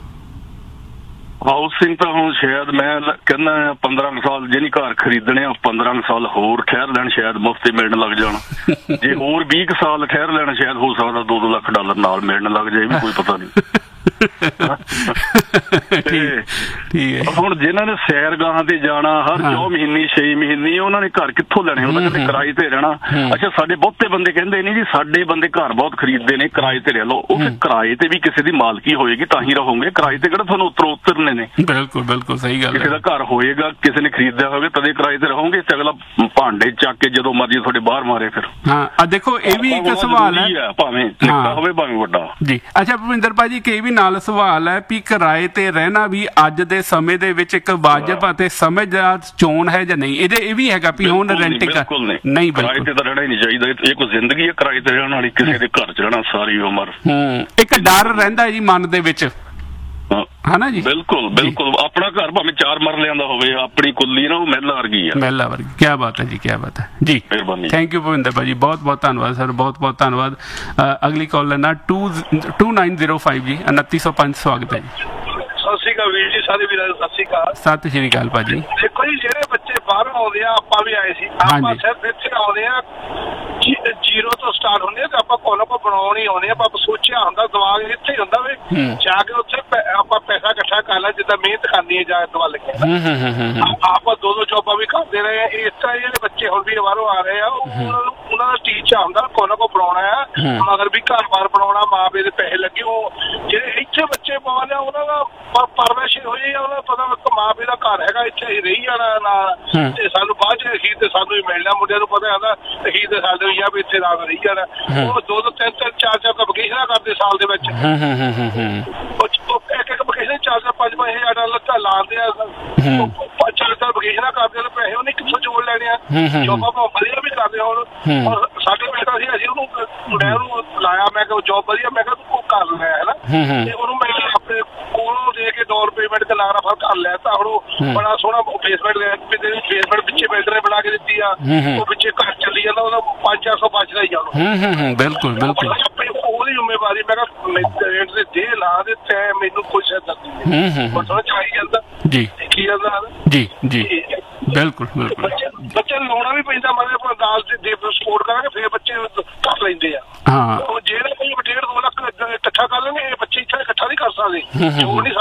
D: ਹਾਊਸਿੰਗ ਤਾਂ ਹੁਣ ਸ਼ਾਇਦ ਮੈਂ ਕਹਿੰਦਾ ਪੰਦਰਾਂ ਸਾਲ ਜਿਹਨੀ ਘਰ ਖਰੀਦਣੇ ਆ, ਪੰਦਰਾਂ ਸਾਲ ਹੋਰ ਠਹਿਰ ਲੈਣ, ਸ਼ਾਇਦ ਮੁਫਤ ਮਿਲਣ ਲੱਗ ਜਾਣ। ਜੇ ਹੋਰ ਵੀਹ ਕੁ ਸਾਲ ਠਹਿਰ ਲੈਣ, ਸ਼ਾਇਦ ਹੋ ਸਕਦਾ ਦੋ ਦੋ ਲੱਖ ਡਾਲਰ ਨਾਲ ਮਿਲਣ ਲੱਗ ਜਾਏ, ਵੀ ਕੋਈ ਪਤਾ ਨਹੀਂ। ਹੁਣ ਜਿਨ੍ਹਾਂ ਨੇ ਸੈਰਗਾਹਾਂ ਤੇ ਜਾਣਾ ਹਰ ਚੌ ਮਹੀਨੇ ਛੇ ਮਹੀਨੇ, ਉਹਨਾਂ ਨੇ ਘਰ ਕਿੱਥੋਂ ਲੈਣੇ? ਉਹਨਾਂ ਕਹਿੰਦੇ ਕਿਰਾਏ ਤੇ ਰਹਿਣਾ। ਅੱਛਾ, ਸਾਡੇ ਬਹੁਤੇ ਬੰਦੇ ਕਹਿੰਦੇ ਨਹੀਂ ਜੀ ਸਾਡੇ ਬੰਦੇ ਘਰ ਬਹੁਤ ਖਰੀਦਦੇ ਨੇ, ਕਿਰਾਏ ਤੇ ਰਹਿ ਲਓ। ਉਹ ਫਿਰ ਕਿਰਾਏ ਤੇ ਵੀ ਕਿਸੇ ਦੀ ਮਾਲਕੀ ਹੋਏਗੀ ਤਾਂ ਹੀ ਰਹੋਗੇ, ਕਿਰਾਏ ਤੇ ਕਿਹੜਾ ਤੁਹਾਨੂੰ ਉੱਤਰੋਂ ਉਤਰਨੇ ਨੇ?
A: ਬਿਲਕੁਲ ਬਿਲਕੁਲ ਸਹੀ ਗੱਲ।
D: ਕਿਸੇ ਦਾ ਘਰ ਹੋਏਗਾ, ਕਿਸੇ ਨੇ ਖਰੀਦਿਆ ਹੋਵੇ, ਤਦੇ ਕਿਰਾਏ ਤੇ ਰਹੋਗੇ। ਤੇ ਅਗਲਾ ਭਾਂਡੇ ਚੱਕ ਕੇ ਜਦੋਂ ਮਰਜ਼ੀ ਤੁਹਾਡੇ ਬਾਹਰ ਮਾਰੇ ਫਿਰ।
A: ਹਾਂ, ਆ ਦੇਖੋ ਇਹ ਵੀ ਇੱਕ ਸਵਾਲ ਹੈ,
D: ਭਾਵੇਂ ਨਿੱਕਾ ਹੋਵੇ ਭਾਵੇਂ ਵੱਡਾ
A: ਜੀ। ਅੱਛਾ ਭੁਪਿੰਦਰ ਭਾਜੀ, ਕਿ ਇਹ ਵੀ ਨਾਲ ਸਵਾਲ ਹੈ ਵੀ ਕਿਰਾਏ ਤੇ ਰਹਿਣਾ ਵੀ ਅੱਜ ਦੇ ਸਮੇਂ ਦੇ ਵਿੱਚ ਇੱਕ ਵਾਜਬ ਅਤੇ ਸਮਝਦਾਰ ਚੋਣ ਹੈ ਜਾਂ ਨਹੀਂ? ਇਹਦੇ ਇਹ ਵੀ ਹੈਗਾ ਵੀ ਹੁਣ ਰੈਂਟਿੰਗ ਨਹੀਂ,
D: ਕਿਰਾਏ ਤੇ ਤਾਂ ਰਹਿਣਾ ਹੀ ਨਹੀਂ ਚਾਹੀਦਾ। ਇਹ ਕੋਈ ਜ਼ਿੰਦਗੀ ਹੈ ਕਿਰਾਏ ਤੇ ਰਹਿਣ ਵਾਲੀ? ਕਿਸੇ ਦੇ ਘਰ ਚ ਰਹਿਣਾ ਸਾਰੀ ਉਮਰ।
A: ਹੂੰ, ਇੱਕ ਡਰ ਰਹਿੰਦਾ ਜੀ ਮਨ ਦੇ ਵਿੱਚ, ਹਨਾ ਜੀ?
D: ਬਿਲਕੁਲ ਬਿਲਕੁਲ। ਆਪਣਾ ਘਰ ਭਾਵੇਂ ਚਾਰ ਮਰਲਿਆਂ ਦਾ ਹੋਵੇ, ਆਪਣੀ ਕੁੱਲੀ ਨਾ ਉਹ ਮਹਿਲਾ ਵਰਗੀ ਆ।
A: ਮਹਿਲਾ ਵਰਗੀ। ਕੀ ਬਾਤ ਹੈ ਜੀ, ਕੀ ਬਾਤ ਹੈ ਜੀ।
D: ਮਿਹਰਬਾਨੀ,
A: ਥੈਂਕ ਯੂ ਭੁਪਿੰਦਰ ਭਾਜੀ, ਬਹੁਤ ਬਹੁਤ ਧੰਨਵਾਦ ਸਰ, ਬਹੁਤ ਬਹੁਤ ਧੰਨਵਾਦ। ਅਗਲੀ ਕਾਲ ਲੈਣਾ to nine zero five G, ਉਨੱਤੀ ਸੌ ਪੰਜ। ਸਵਾਗਤ ਹੈ ਜੀ।
E: ਸਤਿ ਸ਼੍ਰੀ ਅਕਾਲ ਵੀਰ ਜੀ, ਸਾਰੇ ਵੀਰਾਂ ਨੂੰ ਸਤਿ ਸ਼੍ਰੀ ਅਕਾਲ।
A: ਸਤਿ ਸ਼੍ਰੀ ਅਕਾਲ ਭਾਜੀ।
E: ਦੇਖੋ ਜੀ, ਜਿਹੜੇ ਬੱਚੇ ਬਾਹਰੋਂ ਆਉਂਦੇ ਆ, ਆਪਾਂ ਵੀ ਆਏ ਸੀ, ਆਪਾਂ ਸਿਰਫ ਇੱਥੇ ਆਉਂਦੇ ਆ ਜੀਰੋ ਤੋਂ ਸਟਾਰਟ ਹੁੰਦੇ ਆ, ਤੇ ਆਪਾਂ ਕੋਲੋਂ ਕੋ ਬਣਾਉਣ ਹੀ ਆਉਂਦੇ ਆ। ਆਪਾਂ ਸੋਚਿਆ ਹੁੰਦਾ ਦਿਮਾਗ ਇੱਥੇ ਹੀ ਹੁੰਦਾ ਵੀ ਜਾ ਕੇ ਉੱਥੇ ਆਪਾਂ ਪੈਸਾ ਇਕੱਠਾ ਕਰ ਲੈ, ਜਿੱਦਾਂ ਮਿਹਨਤ ਕਰਨੀ ਹੈ ਜਾ ਦਵਾ ਲੱਗੇ। ਆਪਾਂ ਦੋ ਦੋ ਜੋਬਾਂ ਵੀ ਕਰਦੇ ਰਹੇ ਆ। ਇਸ ਤਰ੍ਹਾਂ ਜਿਹੜੇ ਬੱਚੇ ਹੁਣ ਵੀ ਬਾਹਰੋਂ ਆ ਰਹੇ ਆ, ਉਹਨਾਂ ਦਾ ਟੀਚਾ ਹੁੰਦਾ ਕੋਲੋਂ ਕੋ ਬਣਾਉਣਾ ਆ, ਮਗਰ ਵੀ ਘਰ ਬਾਰ ਬਣਾਉਣਾ, ਮਾਂ ਪਿਓ ਦੇ ਪੈਸੇ ਲੱਗੇ। ਉਹ ਜਿਹੜੇ ਇੱਥੇ ਬੱਚੇ ਪਾਉਂਦੇ ਆ ਉਹਨਾਂ ਦਾ ਪਰਵਰਿਸ਼ ਹੋਈ ਆ, ਉਹਨਾਂ ਨੂੰ ਪਤਾ ਮਾਂ ਪਿਓ ਦਾ ਘਰ ਹੈਗਾ, ਇੱਥੇ ਅਸੀਂ ਰਹੀ ਜਾਣਾ ਨਾਲ, ਤੇ ਸਾਨੂੰ ਬਾਅਦ ਚ ਅਖੀਰ ਤੇ ਸਾਨੂੰ ਹੀ ਮਿਲਣਾ। ਮੁੰਡਿਆਂ ਨੂੰ ਪਤਾ ਹੁੰਦਾ ਅਖੀਰ ਤੇ ਸਾਡੇ ਹੋਈ ਆ ਵੀ ਇੱਥੇ ਰਾਤ ਰਹੀ ਜਾਣਾ। ਉਹ ਦੋ ਦੋ ਤਿੰਨ ਤਿੰਨ ਚਾਰ ਚਾਰ ਵਕੇਸ਼ਨਾਂ ਕਰਦੇ ਸਾਲ ਦੇ ਵਿੱਚ, ਇੱਕ ਇੱਕ ਵਕੇਸ਼ਨ ਚਾਰ ਚਾਰ ਪੰਜ ਪੰਜ ਹਜ਼ਾਰ ਡਾਲਰ ਲਾਉਂਦੇ ਆ। ਚਾਰ ਚਾਰ ਵਕੇਸ਼ਨਾਂ ਕਰਦੇ ਨੇ, ਪੈਸੇ ਉਹਨੇ ਕਿੱਥੋਂ ਜੋੜ ਲੈਣੇ ਆ? ਜੋਬ ਆਪਾਂ ਵਧੀਆ ਵੀ ਕਰਦੇ ਹੁਣ। ਔਰ ਸਾਡੇ ਬੇਟਾ ਸੀ, ਅਸੀਂ ਉਹਨੂੰ ਮੁੰਡਿਆਂ ਨੂੰ ਲਾਇਆ, ਮੈਂ ਕਿਹਾ ਜੋਬ ਵਧੀਆ, ਮੈਂ ਕਿਹਾ ਤੂੰ ਕਰ ਲੈ, ਹੈ ਨਾ। ਤੇ ਉਹਨੂੰ ਮੈਂ ਆਪਣੇ ਕੋਲੋਂ ਦੇ ਕੇ ਦੋ ਰੁਪਏ ਪੇਮੈਂਟ ਤੇ ਲਾਗਰਾ ਫਲ ਘਰ ਲੈਤਾ ਹੁਣ ਉਹ ਬੜਾ ਸੋਹਣਾ ਬੇਸਮੈਂਟ ਬੇਸਮੈਂਟ ਪਿੱਛੇ ਬਿਲਡਰ ਨੇ ਬਣਾ ਕੇ ਦਿੱਤੀ ਆ ਉਹ ਪਿੱਛੇ ਘਰ ਚੱਲੀ ਜਾਂਦਾ ਉਹਦਾ ਪੰਜ ਚਾਰ ਸੌ ਬਚਦਾ ਹੀ ਜਾਣਾ
A: ਬਿਲਕੁਲ ਬਿਲਕੁਲ
E: ਉਹਦੀ ਜ਼ਿੰਮੇਵਾਰੀ ਮੈਂ ਕਿਹਾ ਰੇਟ ਦੇ ਦੇ ਲਾ ਦੇ ਤੈ ਮੈਨੂੰ ਕੋਈ ਸ਼ਰਤ ਨਹੀਂ ਉਹ ਥੋੜਾ ਚਾਹੀ ਜਾਂਦਾ
A: ਜੀ
E: ਕੀ ਜਾਂਦਾ
A: ਜੀ ਜੀ ਬਿਲਕੁਲ ਬਿਲਕੁਲ
E: ਬੱਚੇ ਨੂੰ ਲਾਉਣਾ ਵੀ ਪੈਂਦਾ ਮੈਂ ਆਪਣਾ ਦਾਲ ਦੇ ਸਪੋਰਟ ਕਰਾਂਗੇ ਫਿਰ ਬੱਚੇ ਕਰ ਲੈਂਦੇ ਆ
A: ਹਾਂ
E: ਉਹ ਜਿਹੜਾ ਕੋਈ ਡੇਢ ਦੋ ਲੱਖ ਇਕੱਠਾ ਕਰ ਲੈਣਗੇ ਇਹ ਬੱਚੇ ਇੱਥੇ ਇਕੱਠਾ ਨਹੀਂ ਕਰ ਸਕਦੇ ਜੋੜ ਨਹੀਂ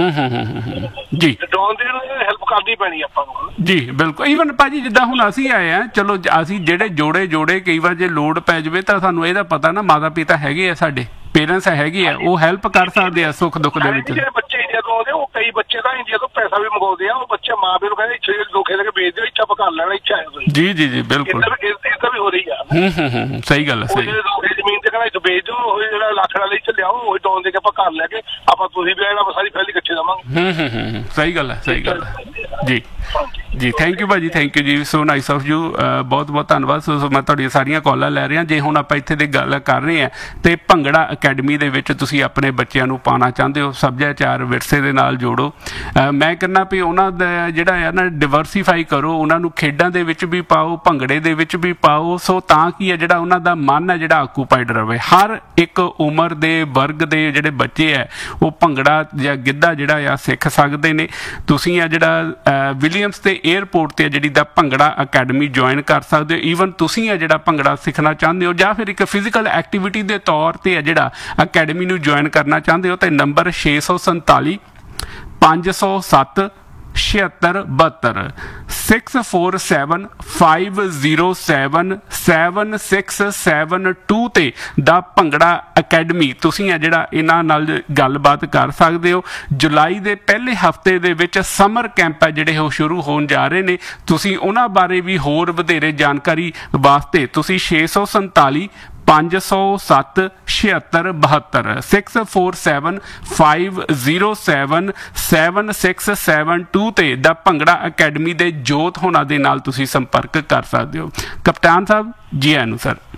E: ਸਕਦੇ
A: ਜੀ
E: ਡਾਊਨ ਦੇ ਹੈਲਪ ਕਰਨੀ ਪੈਣੀ ਆਪਾਂ ਨੂੰ
A: ਜੀ ਬਿਲਕੁਲ ਈਵਨ ਭਾਜੀ ਜਿੱਦਾਂ ਹੁਣ ਅਸੀਂ ਆਏ ਆ ਚਲੋ ਅਸੀਂ ਜਿਹੜੇ ਜੋੜੇ ਜੋੜੇ ਕਈ ਵਾਰ ਜੇ ਲੋਡ ਪੈ ਜਾਵੇ ਤਾਂ ਸਾਨੂੰ ਇਹਦਾ ਪਤਾ ਨਾ ਮਾਤਾ ਪਿਤਾ ਹੈਗੇ ਆ ਸਾਡੇ ਪੇਰੈਂਟਸ ਹੈਗੇ ਆ ਉਹ ਹੈਲਪ ਕਰ ਸਕਦੇ ਆ ਸੁੱਖ ਦੁੱਖ ਦੇ ਵਿੱਚ
E: ਬੱਚੇ ਇੰਡੀਆ ਤੋਂ ਆਉਂਦੇ ਉਹ ਕਈ ਬੱਚੇ ਤਾਂ ਇੰਡੀਆ ਤੋਂ ਪੈਸਾ ਵੀ ਮੰਗਾਉਂਦੇ ਆ ਉਹ ਬੱਚੇ ਮਾਂ ਪਿਓ ਨੂੰ ਕਹਿੰਦੇ ਇੱਥੇ ਲੋਕੇ ਲੈ ਕੇ ਵੇਚ ਦਿਓ ਇੱਥੇ ਆਪਾਂ ਕਰ ਲੈਣਾ ਇੱਥੇ ਆਇਓ ਤੁਸੀਂ
A: ਜੀ ਜੀ ਜੀ ਬਿਲਕੁਲ
E: ਇਹਦਾ ਵੀ ਹੋ ਰਹੀ ਆ
A: ਹੂੰ ਹੂੰ ਹੂੰ ਸਹੀ ਗੱਲ ਹੈ ਸਹੀ
E: ਲੋਕੇ ਜ਼ਮੀਨ ਤੇ ਕਹਿੰਦਾ ਇੱਥੇ ਵੇਚ ਦਿਓ ਉਹ ਜਿਹੜਾ ਲੱਖ ਵਾਲੇ ਇੱਥੇ ਲਿਆਓ ਉਹ ਡਾਉਨ ਦੇ ਕੇ ਆਪਾਂ ਘਰ ਲੈ ਕੇ ਆਪਾਂ ਤੁਸੀਂ ਵੀ ਆਣਾ ਸਾਰੀ ਫੈਮਿਲੀ ਇਕੱਠੇ ਜਾਵਾਂਗੇ
A: ਹੂੰ ਹੂੰ ਹੂੰ ਸਹੀ ਗੱਲ ਹੈ ਸਹੀ ਗੱਲ ਹੈ ਜੀ ਜੀ ਥੈਂਕ ਯੂ ਭਾਜੀ ਥੈਂਕ ਯੂ ਜੀ ਸੋ ਨਾਈਸ ਆਫ ਯੂ ਬਹੁਤ ਬਹੁਤ ਧੰਨਵਾਦ ਸੋ ਮੈਂ ਤੁਹਾਡੀਆਂ ਸਾਰੀਆਂ ਕਾਲਾਂ ਲੈ ਰਿਹਾ ਜੇ ਹੁਣ ਆਪਾਂ ਇੱਥੇ ਦੀ ਗੱਲ ਕਰ ਰਹੇ ਹਾਂ ਤੇ ਭੰਗੜਾ ਅਕੈਡਮੀ ਦੇ ਵਿੱਚ ਤੁਸੀਂ ਆਪਣੇ ਬੱਚਿਆਂ ਨੂੰ ਪਾਉਣਾ ਚਾਹੁੰਦੇ ਹੋ ਸੱਭਿਆਚਾਰ ਵਿਰਸੇ ਦੇ ਨਾਲ ਜੋੜੋ ਮੈਂ ਕਹਿੰਦਾ ਵੀ ਉਹਨਾਂ ਦਾ ਜਿਹੜਾ ਆ ਨਾ ਡਿਵਰਸੀਫਾਈ ਕਰੋ ਉਹਨਾਂ ਨੂੰ ਖੇਡਾਂ ਦੇ ਵਿੱਚ ਵੀ ਪਾਓ ਭੰਗੜੇ ਦੇ ਵਿੱਚ ਵੀ ਪਾਓ ਸੋ ਤਾਂ ਕੀ ਹੈ ਜਿਹੜਾ ਉਹਨਾਂ ਦਾ ਮਨ ਹੈ ਜਿਹੜਾ ਆਕੂਪਾਈਡ ਰਹੇ ਹਰ ਇੱਕ ਉਮਰ ਦੇ ਵਰਗ ਦੇ ਜਿਹੜੇ ਬੱਚੇ ਹੈ ਉਹ ਭੰਗੜਾ ਜਾਂ ਗਿੱਧਾ ਜਿਹੜਾ ਆ ਸਿੱਖ ਸਕਦੇ ਨੇ ਤੁਸੀਂ ਆ ਜਿਹੜਾ ਵਿਲੀਅਮਸ ਤੇ 에ਅਰਪੋਰਟ ਤੇ ਜਿਹੜੀ ਦਾ ਭੰਗੜਾ ਅਕੈਡਮੀ ਜੁਆਇਨ ਕਰ ਸਕਦੇ ਹੋ ਈਵਨ ਤੁਸੀਂ ਆ ਜਿਹੜਾ ਭੰਗੜਾ ਸਿੱਖਣਾ ਚਾਹੁੰਦੇ ਹੋ ਜਾਂ ਫਿਰ ਇੱਕ ਫਿਜ਼ੀਕਲ ਐਕਟੀਵਿਟੀ ਦੇ ਤੌਰ ਤੇ ਆ ਜਿਹੜਾ ਅਕੈਡਮੀ ਨੂੰ ਜੁਆਇਨ ਕਰਨਾ ਚਾਹੁੰਦੇ ਹੋ ਤੇ ਨੰਬਰ ਛੇ ਸੌ ਸੰਤਾਲੀ ਪੰਜ ਸੌ ਸੱਤ ਛਿਹੱਤਰ ਬਹੱਤਰ six four seven five zero seven seven six seven to ਤੇ ਦਾ ਭੰਗੜਾ ਅਕੈਡਮੀ ਤੁਸੀਂ ਆ ਜਿਹੜਾ ਇਹਨਾਂ ਨਾਲ ਗੱਲਬਾਤ ਕਰ ਸਕਦੇ ਹੋ ਜੁਲਾਈ ਦੇ ਪਹਿਲੇ ਹਫਤੇ ਦੇ ਵਿੱਚ ਸਮਰ ਕੈਂਪ ਹੈ ਜਿਹੜੇ ਉਹ ਸ਼ੁਰੂ ਹੋਣ ਜਾ ਰਹੇ ਨੇ ਤੁਸੀਂ ਉਹਨਾਂ ਬਾਰੇ ਵੀ ਹੋਰ ਵਧੇਰੇ ਜਾਣਕਾਰੀ ਵਾਸਤੇ ਤੁਸੀਂ ਛੇ ਸੌ ਸੰਤਾਲੀ ਪੰਜ ਸੌ ਸੱਤ ਛਿਹੱਤਰ ਬਹੱਤਰ six four seven five zero seven seven six seven to ਤੇ ਦਾ ਭੰਗੜਾ ਅਕੈਡਮੀ ਦੇ ਜੋਤ ਹੋਣਾ ਦੇ ਨਾਲ ਤੁਸੀਂ ਸੰਪਰਕ ਕਰ ਸਕਦੇ ਹੋ ਕਪਤਾਨ ਸਾਹਿਬ ਜੀ ਆਇਆਂ ਨੂੰ ਸਰ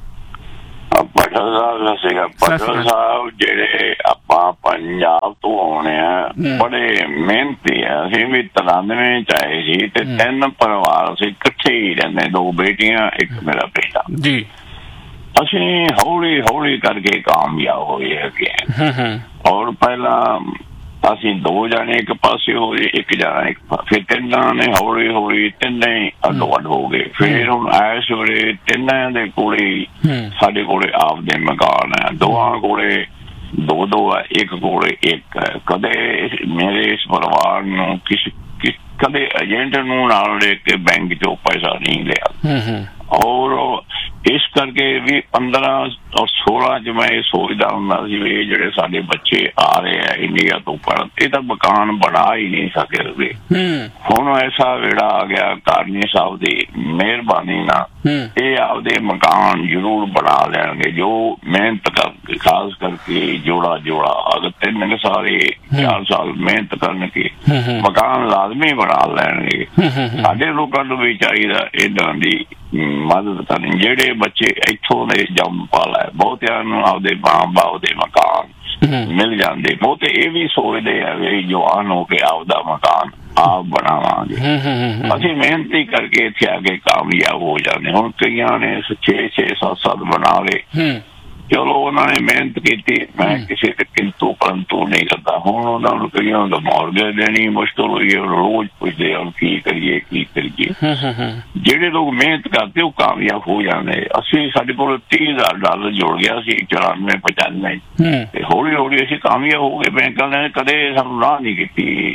F: ਪਟਲ ਸਾਹਿਬ ਸੀਗਾ ਪਟਲ ਸਾਹਿਬ ਜਿਹੜੇ ਆਪਾਂ ਪੰਜਾਬ ਤੋਂ ਆਉਣੇ ਆ ਬੜੇ ਮਿਹਨਤੀ ਆ ਅਸੀਂ ਵੀ ਤਰਾਨਵੇਂ ਚ ਆਏ ਸੀ ਤੇ ਤਿੰਨ ਪਰਿਵਾਰ ਸੀ ਇਕੱਠੇ ਹੀ ਰਹਿੰਦੇ ਦੋ ਬੇਟੀਆਂ ਇੱਕ ਮੇਰਾ ਬੇਟਾ ਜੀ ਅਸੀਂ ਹੌਲੀ ਹੌਲੀ ਕਰਕੇ ਕਾਮਯਾਬ ਹੋਏ ਹੈਗੇ ਔਰ ਪਹਿਲਾਂ ਅਸੀਂ ਦੋ ਜਾਣੇ ਇੱਕ ਪਾਸੇ ਹੋਏ ਇੱਕ ਜਾਣਾ ਇੱਕ ਫਿਰ ਤਿੰਨਾਂ ਨੇ ਹੌਲੀ ਹੌਲੀ ਤਿੰਨੇ ਅੱਡੋ ਅੱਡ ਹੋ ਗਏ ਫਿਰ ਹੁਣ ਇਸ ਵੇਲੇ ਤਿੰਨਾਂ ਦੇ ਕੋਲੇ ਸਾਡੇ ਕੋਲੇ ਆਪਦੇ ਮਕਾਨ ਹੈ ਦੋਵਾਂ ਕੋਲੇ ਦੋ ਦੋ ਹੈ ਇੱਕ ਕੋਲੇ ਇੱਕ ਹੈ ਕਦੇ ਮੇਰੇ ਇਸ ਪਰਿਵਾਰ ਨੂੰ ਕਿਸੇ ਕਦੇ ਏਜੰਟ ਨੂੰ ਨਾਲ ਲੈ ਕੇ ਬੈਂਕ ਚੋਂ ਪੈਸਾ ਨਹੀਂ ਲਿਆ ਔਰ ਇਸ ਕਰਕੇ ਵੀ ਪੰਦਰਾਂ ਔਰ ਸੋਲਾਂ ਚ ਮੈਂ ਇਹ ਸੋਚਦਾ ਹੁੰਦਾ ਸੀ ਵੀ ਇਹ ਜਿਹੜੇ ਸਾਡੇ ਬੱਚੇ ਆ ਰਹੇ ਆ ਇੰਡੀਆ ਤੋਂ ਪੜ੍ਹਨ ਇਹ ਤਾਂ ਮਕਾਨ ਬਣਾ ਹੀ ਨਹੀਂ ਸਕੇ ਰਹੇ ਹੁਣ ਐਸਾ ਵੇੜਾ ਆ ਗਿਆ ਕਾਰਨੀ ਸਾਹਿਬ ਦੀ ਮਿਹਰਬਾਨੀ ਨਾਲ ਇਹ ਆਪਦੇ ਮਕਾਨ ਜ਼ਰੂਰ ਬਣਾ ਲੈਣਗੇ ਜੋ ਮਿਹਨਤ ਕਰਕੇ ਖਾਸ ਕਰਕੇ ਜੋੜਾ ਜੋੜਾ ਅਗਰ ਤਿੰਨ ਸਾਰੇ ਚਾਰ ਸਾਲ ਮਿਹਨਤ ਕਰਨਗੇ ਮਕਾਨ ਲਾਜ਼ਮੀ ਬਣਾ ਲੈਣਗੇ ਸਾਡੇ ਲੋਕਾਂ ਨੂੰ ਵੀ ਚਾਹੀਦਾ ਇਹਨਾਂ ਦੀ ਮਦਦ ਕਰਨੀ ਜਿਹੜੇ ਬੱਚੇ ਇੱਥੋਂ ਦੇ ਜੰਮ ਪਾਲਾ ਬਹੁਤਿਆਂ ਨੂੰ ਆਪਦੇ ਮਾਂ ਬਾਪ ਦੇ ਮਕਾਨ ਮਿਲ ਜਾਂਦੇ ਬਹੁਤੇ ਇਹ ਵੀ ਸੋਚਦੇ ਆ ਵੀ ਜਵਾਨ ਹੋ ਕੇ ਆਪਦਾ ਮਕਾਨ ਆਪ ਬਣਾਵਾਂਗੇ ਅਸੀਂ ਮਿਹਨਤੀ ਕਰਕੇ ਇੱਥੇ ਆ ਕੇ ਕਾਮਯਾਬ ਹੋ ਜਾਂਦੇ ਹੁਣ ਕਈਆਂ ਨੇ ਛੇ ਛੇ ਸੱਤ ਸੱਤ ਬਣਾ ਲਏ ਚਲੋ ਉਹਨਾਂ ਨੇ ਮਿਹਨਤ ਕੀਤੀ ਮੈਂ ਕਿਸੇ ਤੇ ਕਿੰਤੂ ਪਰੰਤੂ ਨਹੀਂ ਕਰਦਾ ਹੁਣ ਉਹਨਾਂ ਨੂੰ ਕਈਆਂ ਦਾ ਮੌਰਗੇਜ ਦੇਣੀ ਮੁਸ਼ਕਿਲ ਹੋਈ ਹੈ ਰੋਜ਼ ਪੁੱਛਦੇ ਹੁਣ ਕੀ ਕਰੀਏ ਕੀ ਕਰੀਏ ਜਿਹੜੇ ਲੋਕ ਮਿਹਨਤ ਕਰਦੇ ਉਹ ਕਾਮਯਾਬ ਹੋ ਜਾਂਦੇ ਅਸੀਂ ਸਾਡੇ ਕੋਲ ਤੀਹ ਹਜ਼ਾਰ ਡਾਲਰ ਜੁੜ ਗਿਆ ਸੀ ਚੁਰਾਨਵੇਂ ਪਚਾਨਵੇਂ ਤੇ ਹੌਲੀ ਹੌਲੀ ਅਸੀਂ ਕਾਮਯਾਬ ਹੋ ਗਏ ਬੈਂਕਾਂ ਨੇ ਕਦੇ ਸਾਨੂੰ ਰਾਹ ਨਹੀਂ ਕੀਤੀ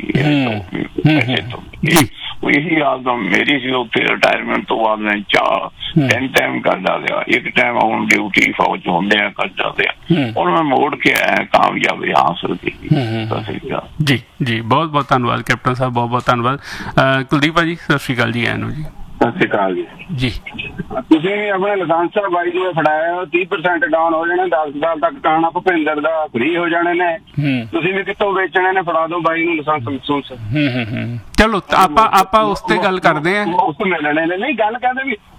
F: ਪੈਸੇ ਤੋਂ ਇਹੀ ਆਦਮ ਮੇਰੀ ਸੀ ਉੱਥੇ ਰਿਟਾਇਰਮੈਂਟ ਤੋਂ ਬਾਅਦ ਮੈਂ ਚਾਹ ਤਿੰਨ ਟਾਈਮ ਕਰਦਾ ਲਿਆ ਇੱਕ ਟਾਈਮ ਆਉਣ ਡਿਊਟੀ ਫੌਜ ਹੁੰਦੇ ਆ ਕਰ ਜਾਂਦੇ ਆ ਔਰ ਮੈਂ ਮੋੜ ਕੇ ਆਇਆ ਕਾਮਯਾਬੀ ਹਾਸਲ ਕੀਤੀ
A: ਜੀ ਜੀ ਬਹੁਤ ਬਹੁਤ ਧੰਨਵਾਦ ਕੈਪਟਨ ਸਾਹਿਬ ਬਹੁਤ ਬਹੁਤ ਧੰਨਵਾਦ ਕੁਲਦੀਪ ਭਾਜੀ ਸਤਿ ਸ਼੍ਰੀ ਅਕਾਲ ਜੀ ਆਇਆਂ ਨੂੰ ਜੀ
G: ਸਤਿ ਸ਼੍ਰੀ ਅਕਾਲ ਜੀ ਜੀ ਤੁਸੀਂ ਆਪਣੇ ਲਾਇਸੈਂਸ ਬਾਈ ਨੂੰ ਫੜਾਇਆ ਤੀਹ ਪਰਸੈਂਟ ਡਾਊਨ ਹੋ ਜਾਣਾ ਦਸ ਸਾਲ ਤੱਕ ਕਾਣਾ ਭੁਪਿੰਦਰ ਦਾ ਫ੍ਰੀ ਹੋ ਜਾਣੇ ਨੇ ਤੁਸੀਂ ਵੀ ਕਿੱਥੋਂ ਵੇਚਣੇ ਨੇ ਫੜਾ ਦਿਓ ਬਾਈ ਨੂੰ ਲਾਇਸੈਂਸ
A: ਚਲੋ ਆਪਾਂ ਆਪਾਂ ਉਸ ਤੇ ਗੱਲ ਕਰਦੇ ਆ
G: ਉਸ ਮਿਲਣੇ ਨੇ ਨਹੀਂ ਗੱਲ ਕਹਿੰਦੇ ਵੀ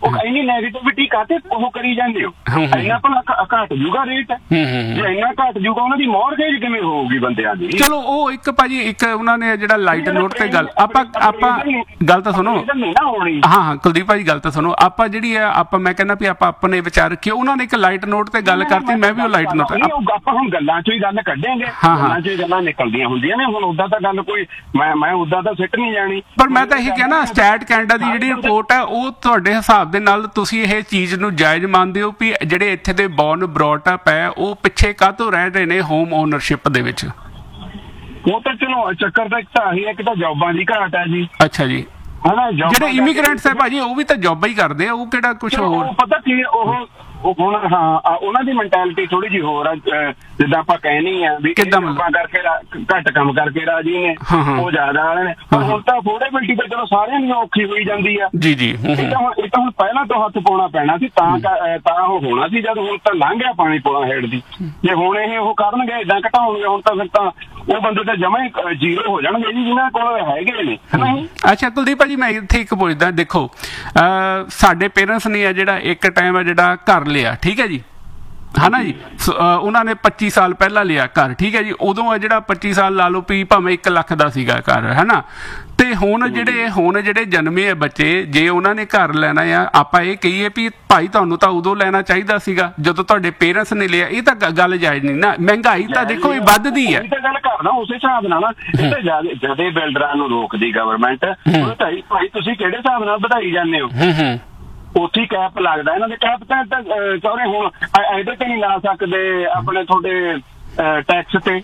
G: ਉਹ ਇੰਨੀ ਨੈਗੇਟਿਵਿਟੀ ਕਾਤੇ ਉਹ ਕਰੀ ਜਾਂਦੇ ਹੋ? ਇੰਨਾ ਭਲਾ ਘਟ ਜੂਗਾ ਰੇਟ? ਜੇ ਇੰਨਾ ਘਟ ਜੂਗਾ ਉਹਨਾਂ ਦੀ ਮੌਰਗੇਜ ਕਿਵੇਂ ਹੋਊਗੀ ਬੰਦਿਆਂ ਦੀ?
A: ਚਲੋ ਉਹ ਇੱਕ ਭਾਜੀ ਇੱਕ ਉਹਨਾਂ ਨੇ ਜਿਹੜਾ ਲਾਈਟ ਨੋਟ ਤੇ ਗੱਲ ਆਪਾਂ ਆਪਾਂ ਗੱਲ ਤਾਂ ਸੁਣੋ। ਹਾਂ ਹਾਂ ਕੁਲਦੀਪ ਭਾਜੀ ਗੱਲ ਤਾਂ ਸੁਣੋ। ਆਪਾਂ ਜਿਹੜੀ ਆ ਆਪਾਂ ਮੈਂ ਕਹਿੰਦਾ ਵੀ ਆਪਾਂ ਆਪਣੇ ਵਿਚਾਰ ਰੱਖੀਏ। ਉਹਨਾਂ ਨੇ ਇੱਕ ਲਾਈਟ ਨੋਟ ਤੇ ਗੱਲ ਕਰਤੀ, ਮੈਂ ਵੀ ਉਹ ਲਾਈਟ ਨੋਟ
G: ਆਪਾਂ ਹੁਣ ਗੱਲਾਂ ਚੋਂ ਹੀ ਗੱਲ ਕੱਢਾਂਗੇ, ਗੱਲਾਂ ਚੋਂ ਹੀ ਗੱਲਾਂ ਨਿਕਲਦੀਆਂ ਹੁੰਦੀਆਂ ਨੇ। ਹੁਣ ਉਦਾਂ ਤਾਂ ਗੱਲ ਕੋਈ ਮੈਂ ਮੈਂ ਉਦਾਂ ਤਾਂ ਸਿੱਟ ਨਹੀਂ ਜਾਣੀ।
A: ਪਰ ਮੈਂ ਤਾਂ ਇਹੀ ਕਿਹਾ ਨਾ, ਸਟੈਟ ਕੈਨੇਡਾ ਦੀ ਜਿਹੜੀ ਰਿਪੋਰਟ ਹੈ ਉਹ ਤੁਹਾਡੇ ਹਿਸਾਬ ਦੇ ਨਾਲ ਤੁਸੀਂ ਇਹ ਚੀਜ਼ ਨੂੰ ਜਾਇਜ਼ ਮੰਨਦੇ ਹੋ ਵੀ ਜਿਹੜੇ ਇੱਥੇ ਦੇ ਬੌਰਨ ਬਰੌਟ ਅਪ ਹੈ ਉਹ ਪਿੱਛੇ ਕਾਹਤੋਂ ਰਹਿ ਰਹੇ ਨੇ ਹੋਮ ਓਨਰਸ਼ਿਪ ਦੇ ਵਿੱਚ?
G: ਉਹ ਤਾਂ ਚਲੋ ਚੱਕਰ ਤਾਂ ਇੱਕ ਤਾਂ ਆਹੀ ਹੈ ਕਿ ਤਾਂ ਜੌਬਾਂ ਦੀ ਘਾਟ ਹੈ ਜੀ।
A: ਅੱਛਾ ਜੀ।
G: ਹਨਾ
A: ਜਿਹੜੇ ਇਮੀਗ੍ਰੈਂਟਸ ਹੈ ਭਾਜੀ ਉਹ ਵੀ ਤਾਂ ਜੌਬਾਂ ਹੀ ਕਰਦੇ ਆ, ਉਹ ਕਿਹੜਾ ਕੁਝ ਹੋਰ?
G: ਪਤਾ ਕੀ ਉਹ ਹੁਣ ਹਾਂ ਉਹਨਾਂ ਦੀ ਮੈਂਟੈਲਿਟੀ ਥੋੜੀ ਜਿਹੀ ਹੋਰ ਆ, ਜਿੱਦਾਂ ਆਪਾਂ ਕਹਿਣੀ ਆ ਵੀ ਜੌਬਾਂ ਕਰਕੇ ਘੱਟ ਕੰਮ ਕਰਕੇ ਰਾਜੀ ਨੇ, ਉਹ ਜ਼ਿਆਦਾ ਵਾਲੇ ਨੇ। ਹੁਣ ਤਾਂ ਅਫੋਰਡੇਬਿਲਟੀ ਤਾਂ ਚਲੋ ਸਾਰਿਆਂ ਨੂੰ ਔਖੀ ਹੋਈ ਜਾਂਦੀ ਆ ਜੀ ਜੀ। ਇਹ ਤਾਂ ਹੁਣ ਇਹ ਤਾਂ ਹੁਣ ਪਹਿਲਾਂ ਤੋਂ ਹੱਥ ਪਾਉਣਾ ਪੈਣਾ ਸੀ ਤਾਂ ਤਾਂ ਉਹ ਹੋਣਾ ਸੀ, ਜਦ ਹੁਣ ਤਾਂ ਲੰਘ ਗਿਆ ਪਾਣੀ ਪੁਲਾਂ ਹੇਠ ਦੀ। ਜੇ ਹੁਣ ਇਹ ਉਹ ਕਰਨਗੇ ਏਦਾਂ ਘਟਾਉਣਗੇ ਹੁਣ ਤਾਂ ਫਿਰ ਤਾਂ ਉਹ ਬੰਦੇ ਤਾਂ ਜਮਾਂ ਹੀ ਜ਼ੀਰੋ ਹੋ ਜਾਣਗੇ ਜੀ ਜਿਹਨਾਂ ਕੋਲ ਹੈਗੇ ਨੇ।
A: ਅੱਛਾ ਕੁਲਦੀਪ ਭਾਜੀ ਮੈਂ ਇੱਥੇ ਇੱਕ ਪੁੱਛਦਾ, ਦੇਖੋ ਸਾਡੇ ਪੇਰੈਂਟਸ ਨੇ ਆ ਜਿਹੜਾ ਇੱਕ ਟਾਈਮ ਆ ਜਿਹੜਾ ਘਰ ਲਿਆ, ਠੀਕ ਹੈ ਜੀ, ਹੈ ਨਾ ਜੀ, ਉਹਨਾਂ ਨੇ ਪੱਚੀ ਸਾਲ ਪਹਿਲਾਂ ਲਿਆ ਘਰ, ਠੀਕ ਹੈ ਜੀ। ਉਦੋਂ ਆ ਜਿਹੜਾ ਪੱਚੀ ਸਾਲ ਲਾ ਲਓ ਵੀ ਭਾਵੇਂ ਇੱਕ ਲੱਖ ਦਾ ਸੀਗਾ ਘਰ, ਹੈ ਨਾ। ਤੇ ਹੁਣ ਜਿਹੜੇ ਹੁਣ ਜਿਹੜੇ ਜਨਮੇ ਆ ਬੱਚੇ, ਜੇ ਉਹਨਾਂ ਨੇ ਘਰ ਲੈਣਾ ਆ, ਆਪਾਂ ਇਹ ਕਹੀਏ ਵੀ ਭਾਈ ਤੁਹਾਨੂੰ ਤਾਂ ਉਦੋਂ ਲੈਣਾ ਚਾਹੀਦਾ ਸੀਗਾ ਜਦੋਂ ਤੁਹਾਡੇ ਪੇਰੈਂਟਸ ਨੇ ਲਿਆ। ਇਹ ਤਾਂ ਗੱਲ ਜਾਇਜ਼ ਨਹੀਂ ਨਾ। ਮਹਿੰਗਾਈ ਤਾਂ ਦੇਖੋ ਇਹ ਵੱਧਦੀ ਹੈ।
G: ਇਹ ਤਾਂ ਗੱਲ ਕਰਨਾ ਉਸੇ ਹਿਸਾਬ ਨਾਲ ਨਾ। ਇਹ ਤਾਂ ਜਦੇ ਬਿਲਡਰਾਂ ਨੂੰ ਰੋਕਦੀ ਗਵਰਨਮੈਂਟ, ਭਾਈ ਤੁਸੀਂ ਕਿਹੜੇ ਹਿਸਾਬ ਨਾਲ ਵਧਾਈ ਜਾਂਦੇ ਹੋ? ਉੱਥੇ ਹੀ ਕੈਪ ਲੱਗਦਾ ਇਹਨਾਂ ਦੇ। ਕੈਪ ਤਾਂ ਚਾਹੇ ਹੁਣ ਇਹਦੇ ਤੇ ਨਹੀਂ ਲਾ ਸਕਦੇ ਆਪਣੇ ਤੁਹਾਡੇ ਟੈਕਸ ਤੇ।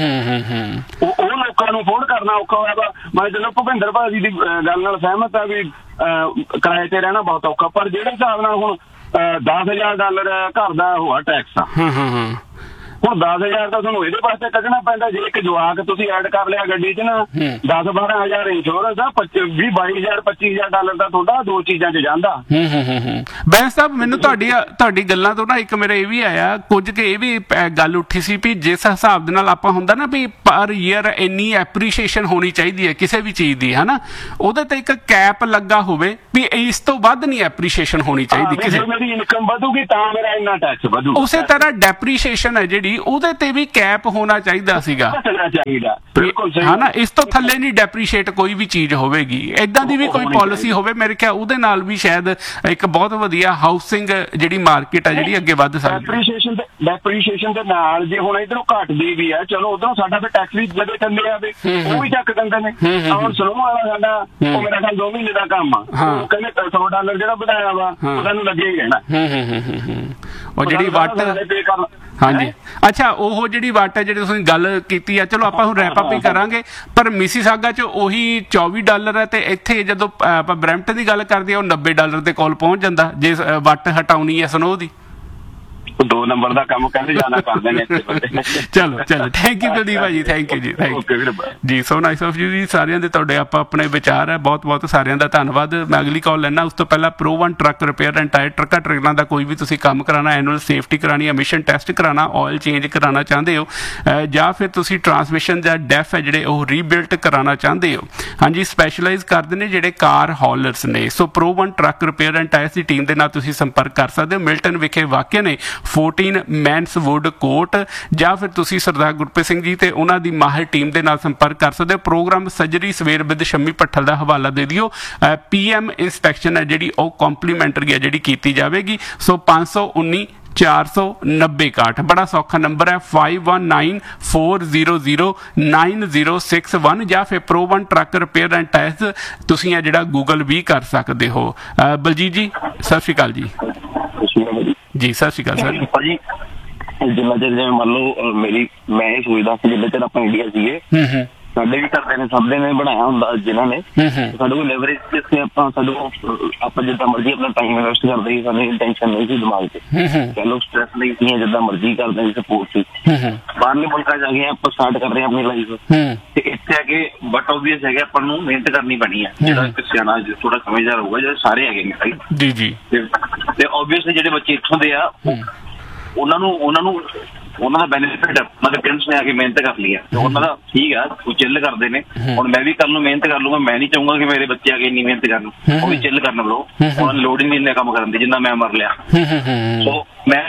G: ਉਹ ਲੋਕਾਂ ਨੂੰ ਅਫੋਰਡ ਕਰਨਾ ਔਖਾ ਹੋਇਆ ਵਾ। ਮੈਂ ਚਲੋ ਭੁਪਿੰਦਰ ਭਾਜੀ ਦੀ ਗੱਲ ਨਾਲ ਸਹਿਮਤ ਆ ਵੀ ਕਿਰਾਏ ਤੇ ਰਹਿਣਾ ਬਹੁਤ ਔਖਾ, ਪਰ ਜਿਹੜੇ ਹਿਸਾਬ ਨਾਲ ਹੁਣ ਦਸ ਹਜ਼ਾਰ ਡਾਲਰ ਘਰ ਦਾ ਹੋਆ ਟੈਕਸ ਆ, ਹੁਣ ਦਸ ਹਜ਼ਾਰ ਤਾਂ ਤੁਹਾਨੂੰ ਇਹਦੇ ਵਾਸਤੇ ਕੱਢਣਾ ਪੈਂਦਾ। ਜੇ ਇੱਕ ਜਵਾਕ ਤੁਸੀਂ ਐਡ ਕਰ ਲਿਆ ਗੱਡੀ 'ਚ ਨਾ, ਦਸ ਬਾਰਾਂ ਹਜ਼ਾਰ ਇੰਸ਼ੋਰੈਂਸ ਆ, ਵੀਹ ਬਾਈ ਹਜ਼ਾਰ ਪੱਚੀ ਹਜ਼ਾਰ ਡਾਲਰ ਦਾ ਤੁਹਾਡਾ ਦੋ ਚੀਜ਼ਾਂ 'ਚ ਜਾਂਦਾ।
A: ਬੈਂਸ ਸਾਹਿਬ ਮੈਨੂੰ ਤੁਹਾਡੀ ਤੁਹਾਡੀ ਗੱਲਾਂ ਤੋਂ ਨਾ ਇੱਕ ਮੇਰਾ ਇਹ ਵੀ ਆਇਆ, ਕੁਝ ਕਿ ਇਹ ਵੀ ਗੱਲ ਉੱਠੀ ਸੀ ਵੀ ਜਿਸ ਹਿਸਾਬ ਦੇ ਨਾਲ ਆਪਾਂ ਹੁੰਦਾ ਨਾ ਵੀ ਪਰ ਈਅਰ ਇੰਨੀ ਐਪਰੀਸ਼ੀਏਸ਼ਨ ਹੋਣੀ ਚਾਹੀਦੀ ਹੈ ਕਿਸੇ ਵੀ ਚੀਜ਼ ਦੀ, ਹੈ ਨਾ, ਉਹਦੇ ਤੇ ਇੱਕ ਕੈਪ ਲੱਗਾ ਹੋਵੇ ਵੀ ਇਸ ਤੋਂ ਵੱਧ ਨਹੀਂ ਐਪਰੀਸ਼ੀਏਸ਼ਨ ਹੋਣੀ ਚਾਹੀਦੀ ਕਿਸੇ।
G: ਮੇਰੀ ਇਨਕਮ ਵਧੂਗੀ ਤਾਂ ਮੇਰਾ ਇੰਨਾ ਟੈਕਸ ਵਧੂ।
A: ਉਸੇ ਤਰ੍ਹਾਂ ਡੈਪਰੀਸ਼ੀਏਸ਼ਨ ਹੈ ਜਿਹੜੀ ਉਹਦੇ ਤੇ ਵੀ ਕੈਪ ਹੋਣਾ ਚਾਹੀਦਾ ਸੀਗਾ, ਹੈ ਨਾ। ਇਸ ਤੋਂ ਥੱਲੇ ਨਹੀਂ ਡੈਪਰੀਸ਼ੀਏਟ ਕੋਈ ਵੀ ਚੀਜ਼ ਹੋਵੇਗੀ। ਏਦਾਂ ਦੀ ਵੀ ਕੋਈ ਪਾਲਿਸੀ ਹੋਵੇ, ਮੇਰੇ ਖਿਆਲ ਉਹਦੇ ਨਾਲ ਵੀ ਸ਼ਾਇਦ ਇੱਕ ਬਹੁਤ ਵਧੀਆ ਹਾਊਸਿੰਗ ਜਿਹੜੀ ਮਾਰਕੀਟ ਹੈ ਜਿਹੜੀ ਅੱਗੇ ਵੱਧ ਸਕਦੀ।
G: ਡੈਪਰੀਸ਼ੀਏਸ਼ਨ ਤੇ ਡੈਪਰੀਸ਼ੀਏਸ਼ਨ ਦੇ ਨਾਲ ਜੇ ਹੁਣ ਇਧਰੋਂ ਘਟਦੀ ਵੀ ਹੈ, ਚਲੋ ਉਧਰੋਂ ਸਾਡਾ ਫਿਰ ਟੈਕਸ ਵੀ ਜਦੋਂ ਥੱਲੇ ਆਵੇ ਉਹ ਵੀ ਚੱਕ ਦਿੰਦੇ ਨੇ। ਹੁਣ ਸਲੋ ਵਾਲਾ ਸਾਡਾ ਉਹ ਮੇਰਾ ਖਿਆਲ ਦੋ ਮਹੀਨੇ ਦਾ ਕੰਮ ਆ, ਉਹ ਕਹਿੰਦੇ ਸੌ ਡਾਲਰ ਜਿਹੜਾ ਵਧਾਇਆ ਵਾ ਉਹਦਾ ਨੂੰ ਲੱਗੇ ਹੀ ਰਹਿਣਾ।
A: ਉਹ ਜਿਹੜੀ ਵੱਟ ਹਾਂਜੀ ਅੱਛਾ ਉਹ ਜਿਹੜੀ ਵੱਟ ਹੈ ਜਿਹੜੀ ਤੁਸੀਂ ਗੱਲ ਕੀਤੀ ਆ, ਚਲੋ ਆਪਾਂ ਹੁਣ ਰੈਪ ਅਪ ਹੀ ਕਰਾਂਗੇ। ਪਰ ਮਿਸੀਸਾਗਾ 'ਚ ਉਹੀ ਚੌਵੀ ਡਾਲਰ ਹੈ ਤੇ ਇੱਥੇ ਜਦੋਂ ਆਪਾਂ ਬਰੈਂਪਟਨ ਦੀ ਗੱਲ ਕਰਦੇ ਆ ਉਹ ਨੱਬੇ ਡਾਲਰ ਦੇ ਕੋਲ ਪਹੁੰਚ ਜਾਂਦਾ ਜੇ ਵੱਟ ਹਟਾਉਣੀ ਹੈ ਸਨੋ ਦੀ।
G: ਦੋ ਨੰਬਰ ਦਾ ਕੰਮ ਕਹਿੰਦੇ ਜ਼ਿਆਦਾ ਕਰਦੇ ਨੇ।
A: ਚਲੋ ਚਲੋ ਥੈਂਕ ਯੂ ਕੁਲਦੀਪ ਭਾਜੀ, ਥੈਂਕ ਯੂ ਜੀ, ਥੈਂਕ ਯੂ ਜੀ। ਸੋ ਨਾਈਸ ਆਫ ਯੂ ਜੀ। ਸਾਰਿਆਂ ਦੇ ਤੁਹਾਡੇ ਆਪਾਂ ਆਪਣੇ ਵਿਚਾਰ ਹੈ, ਬਹੁਤ ਬਹੁਤ ਸਾਰਿਆਂ ਦਾ ਧੰਨਵਾਦ। ਮੈਂ ਅਗਲੀ ਕਾਲ ਲੈਣਾ, ਉਸ ਤੋਂ ਪਹਿਲਾਂ pro one truck repair and tyre ਟਰੱਕਾਂ ਟਰੈਕਟਰਾਂ ਦਾ ਕੋਈ ਵੀ ਤੁਸੀਂ ਕੰਮ ਕਰਾਉਣਾ, ਐਨੂਅਲ ਸੇਫਟੀ ਕਰਾਉਣੀ, ਐਮਿਸ਼ਨ ਟੈਸਟ ਕਰਾਉਣਾ, ਆਇਲ ਚੇਂਜ ਕਰਾਉਣਾ ਚਾਹੁੰਦੇ ਹੋ, ਜਾਂ ਫਿਰ ਤੁਸੀਂ ਟਰਾਂਸਮਿਸ਼ਨ ਜਾਂ ਡੈਫ ਹੈ ਜਿਹੜੇ ਉਹ ਰੀਬਿਲਟ ਕਰਾਉਣਾ ਚਾਹੁੰਦੇ ਹੋ, ਹਾਂਜੀ ਸਪੈਸ਼ਲਾਈਜ਼ ਕਰਦੇ ਨੇ ਜਿਹੜੇ ਕਾਰ ਹੌਲਰਸ ਨੇ। ਸੋ pro one truck repair and tyres the team ਦੇ ਨਾਲ ਤੁਸੀਂ ਸੰਪਰਕ ਕਰ ਸਕਦੇ ਹੋ। ਮਿਲਟਨ ਵਿਖੇ ਵਾਕਿਆ ਨੇ ਚੌਦਾਂ ਮੈਨਸਵੁੱਡ ਕੋਰਟ, ਜਾਂ ਫਿਰ ਤੁਸੀਂ ਸਰਦਾਰ ਗੁਰਪ੍ਰੀਤ ਸਿੰਘ ਜੀ ਤੇ ਉਹਨਾਂ ਦੀ ਮਾਹਿਰ ਟੀਮ ਦੇ ਨਾਲ ਸੰਪਰਕ ਕਰ ਸਕਦੇ ਹੋ। ਪ੍ਰੋਗਰਾਮ ਸੱਜਰੀ ਸਵੇਰ ਵਿਦ ਸ਼ੰਮੀ ਭੱਠਲ ਦਾ ਹਵਾਲਾ ਦੇ ਦਿਓ। ਪੀ ਐਮ ਇੰਸਪੈਕਸ਼ਨ ਹੈ ਜਿਹੜੀ ਉਹ ਕੰਪਲੀਮੈਂਟਰੀ ਹੈ ਜਿਹੜੀ ਕੀਤੀ ਜਾਵੇਗੀ। ਸੋ ਪੰਜ ਸੌ ਉੱਨੀ ਚਾਰ ਸੌ ਨੱਬੇ ਇਕਾਹਠ ਬੜਾ ਸੌਖਾ ਨੰਬਰ ਹੈ, five one nine four zero zero nine zero six one, ਜਾਂ ਫਿਰ pro one truck repair and tyres ਤੁਸੀਂ ਇਹ ਜਿਹੜਾ ਗੂਗਲ ਵੀ ਕਰ ਸਕਦੇ ਹੋ। ਬਲਜੀਤ ਜੀ ਸਤਿ ਸ਼੍ਰੀ ਅਕਾਲ ਜੀ। ਜੀ ਸਤਿ ਸ਼੍ਰੀ ਅਕਾਲ ਸਰ।
H: ਭਾਜੀ ਜਿੰਨਾ ਚਿਰ ਜਿਵੇਂ ਮੰਨ ਲਓ ਮੇਰੀ ਮੈਂ ਇਹ ਸੋਚਦਾ ਸੀ ਜਿੰਨਾ ਚਿਰ ਆਪਾਂ ਇੰਡੀਆ ਸੀਗੇ ਸਾਡੇ ਵੀ ਘਰਦੇ ਨੇ ਸਭ ਦੇ ਨੇ ਬਣਾਇਆ ਹੁੰਦਾ ਜਿਨ੍ਹਾਂ ਨੇ ਸਾਡੇ ਕੋਲ ਲੈਵਰੇਜ ਤੇ ਆਪਾਂ ਸਾਡੇ ਆਪਾਂ ਜਿੱਦਾਂ ਮਰਜ਼ੀ ਆਪਣਾ ਟਾਈਮ ਇਨਵੈਸਟ ਕਰਦੇ ਸੀ, ਸਾਨੂੰ ਟੈਨਸ਼ਨ ਨਹੀਂ ਸੀ ਦਿਮਾਗ 'ਚ, ਕਹਿ ਲਓ ਸਟ੍ਰੈਸ ਨਹੀਂ ਸੀ, ਜਿੱਦਾਂ ਮਰਜ਼ੀ ਕਰਦੇ ਸੀ, ਸਪੋਰਟ ਸੀ। ਬਾਹਰਲੇ ਮੁਲਕਾਂ ਜਾ ਕੇ ਆਪਾਂ ਸਟਾਰਟ ਕਰ ਰਹੇ ਹਾਂ ਆਪਣੀ ਲਾਈਫ ਤੇ ਇੱਥੇ ਆ ਕੇ ਬਟ ਓਬਵੀਅਸ ਹੈਗਾ ਆਪਾਂ ਨੂੰ ਮਿਹਨਤ ਕਰਨੀ ਪੈਣੀ ਹੈ। ਜਿਹੜਾ ਇੱਕ ਸਿਆਣਾ ਥੋੜਾ ਸਮਝਦਾਰ ਹੋਊਗਾ, ਜਿਹੜੇ ਸਾਰੇ ਹੈਗੇ ਨੇ ਜੀ ਜੀ, ਤੇ ਓਬਵੀਅਸਲੀ ਜਿਹੜੇ ਬੱਚੇ ਇੱਥੋਂ ਦੇ ਆ ਉਹਨਾਂ ਨੂੰ ਉਹਨਾਂ ਨੂੰ ਉਹਨਾਂ ਦਾ ਬੈਨੀਫਿਟ ਉਹਨਾਂ ਦੇ ਪੇਰੈਂਟਸ ਨੇ ਆ ਕੇ ਮਿਹਨਤ ਕਰ ਲਈ ਹੈ ਤੇ ਉਹਨਾਂ ਦਾ ਠੀਕ ਆ, ਉਹ ਚਿੱਲ ਕਰਦੇ ਨੇ। ਹੁਣ ਮੈਂ ਵੀ ਕੱਲ ਨੂੰ ਮਿਹਨਤ ਕਰ ਲੂੰਗਾ, ਮੈਂ ਨਹੀਂ ਚਾਹੂੰਗਾ ਕਿ ਮੇਰੇ ਬੱਚੇ ਆ ਕੇ ਇੰਨੀ ਮਿਹਨਤ ਕਰਨ, ਉਹ ਵੀ ਚਿੱਲ ਕਰਨ ਬਰੋ, ਉਹਨਾਂ ਨੂੰ ਲੋੜ ਹੀ ਨਹੀਂ ਇੰਨਾ ਕੰਮ ਕਰਨ ਦੀ ਜਿੰਨਾ ਮੈਂ ਮਰ ਲਿਆ। ਸੋ ਮੈਂ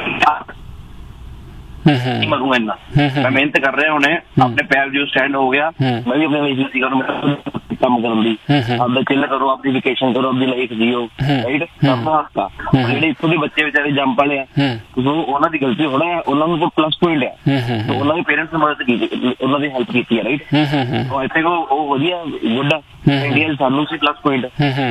H: ਮਰੂੰਗਾ ਇੰਨਾ, ਮੈਂ ਮਿਹਨਤ ਕਰ ਰਿਹਾ, ਹੁਣੇ ਆਪਣੇ ਪੈਰ ਜੋ ਸਟੈਂਡ ਹੋ ਗਿਆ, ਮੈਂ ਵੀ ਆਪਣੇ ਲਈ ਸੀ ਕਰੂੰ ਕੰਮ ਕਰਨ ਦੀ, ਆਪਦਾ ਚਿੱਲ ਕਰੋ, ਆਪਦੀ ਵੇਕੇਸ਼ਨ ਕਰੋ, ਆਪਦੀ ਲਾਈਫ ਜੀਓ, ਰਾਈਟ। ਜਿਹੜੇ ਇੱਥੋਂ ਦੇ ਬੱਚੇ ਵਿਚਾਰੇ ਜੰਪ ਵਾਲੇ ਆ, ਉਹਨਾਂ ਦੀ ਗਲਤੀ ਥੋੜਾ ਹੈ, ਉਹਨਾਂ ਨੂੰ ਤਾਂ ਪਲੱਸ ਪੁਆਇੰਟ ਹੈ, ਉਹਨਾਂ ਦੇ ਪੇਰੈਂਟਸ ਨੇ ਮਦਦ ਕੀਤੀ, ਉਹਨਾਂ ਦੀ ਹੈਲਪ ਕੀਤੀ ਹੈ, ਰਾਈਟ। ਇੱਥੇ ਉਹ ਵਧੀਆ ਗੁੱਡ ਆ, ਇੰਡੀਆ ਸਾਨੂੰ ਸੀ ਪਲੱਸ ਪੁਆਇੰਟ।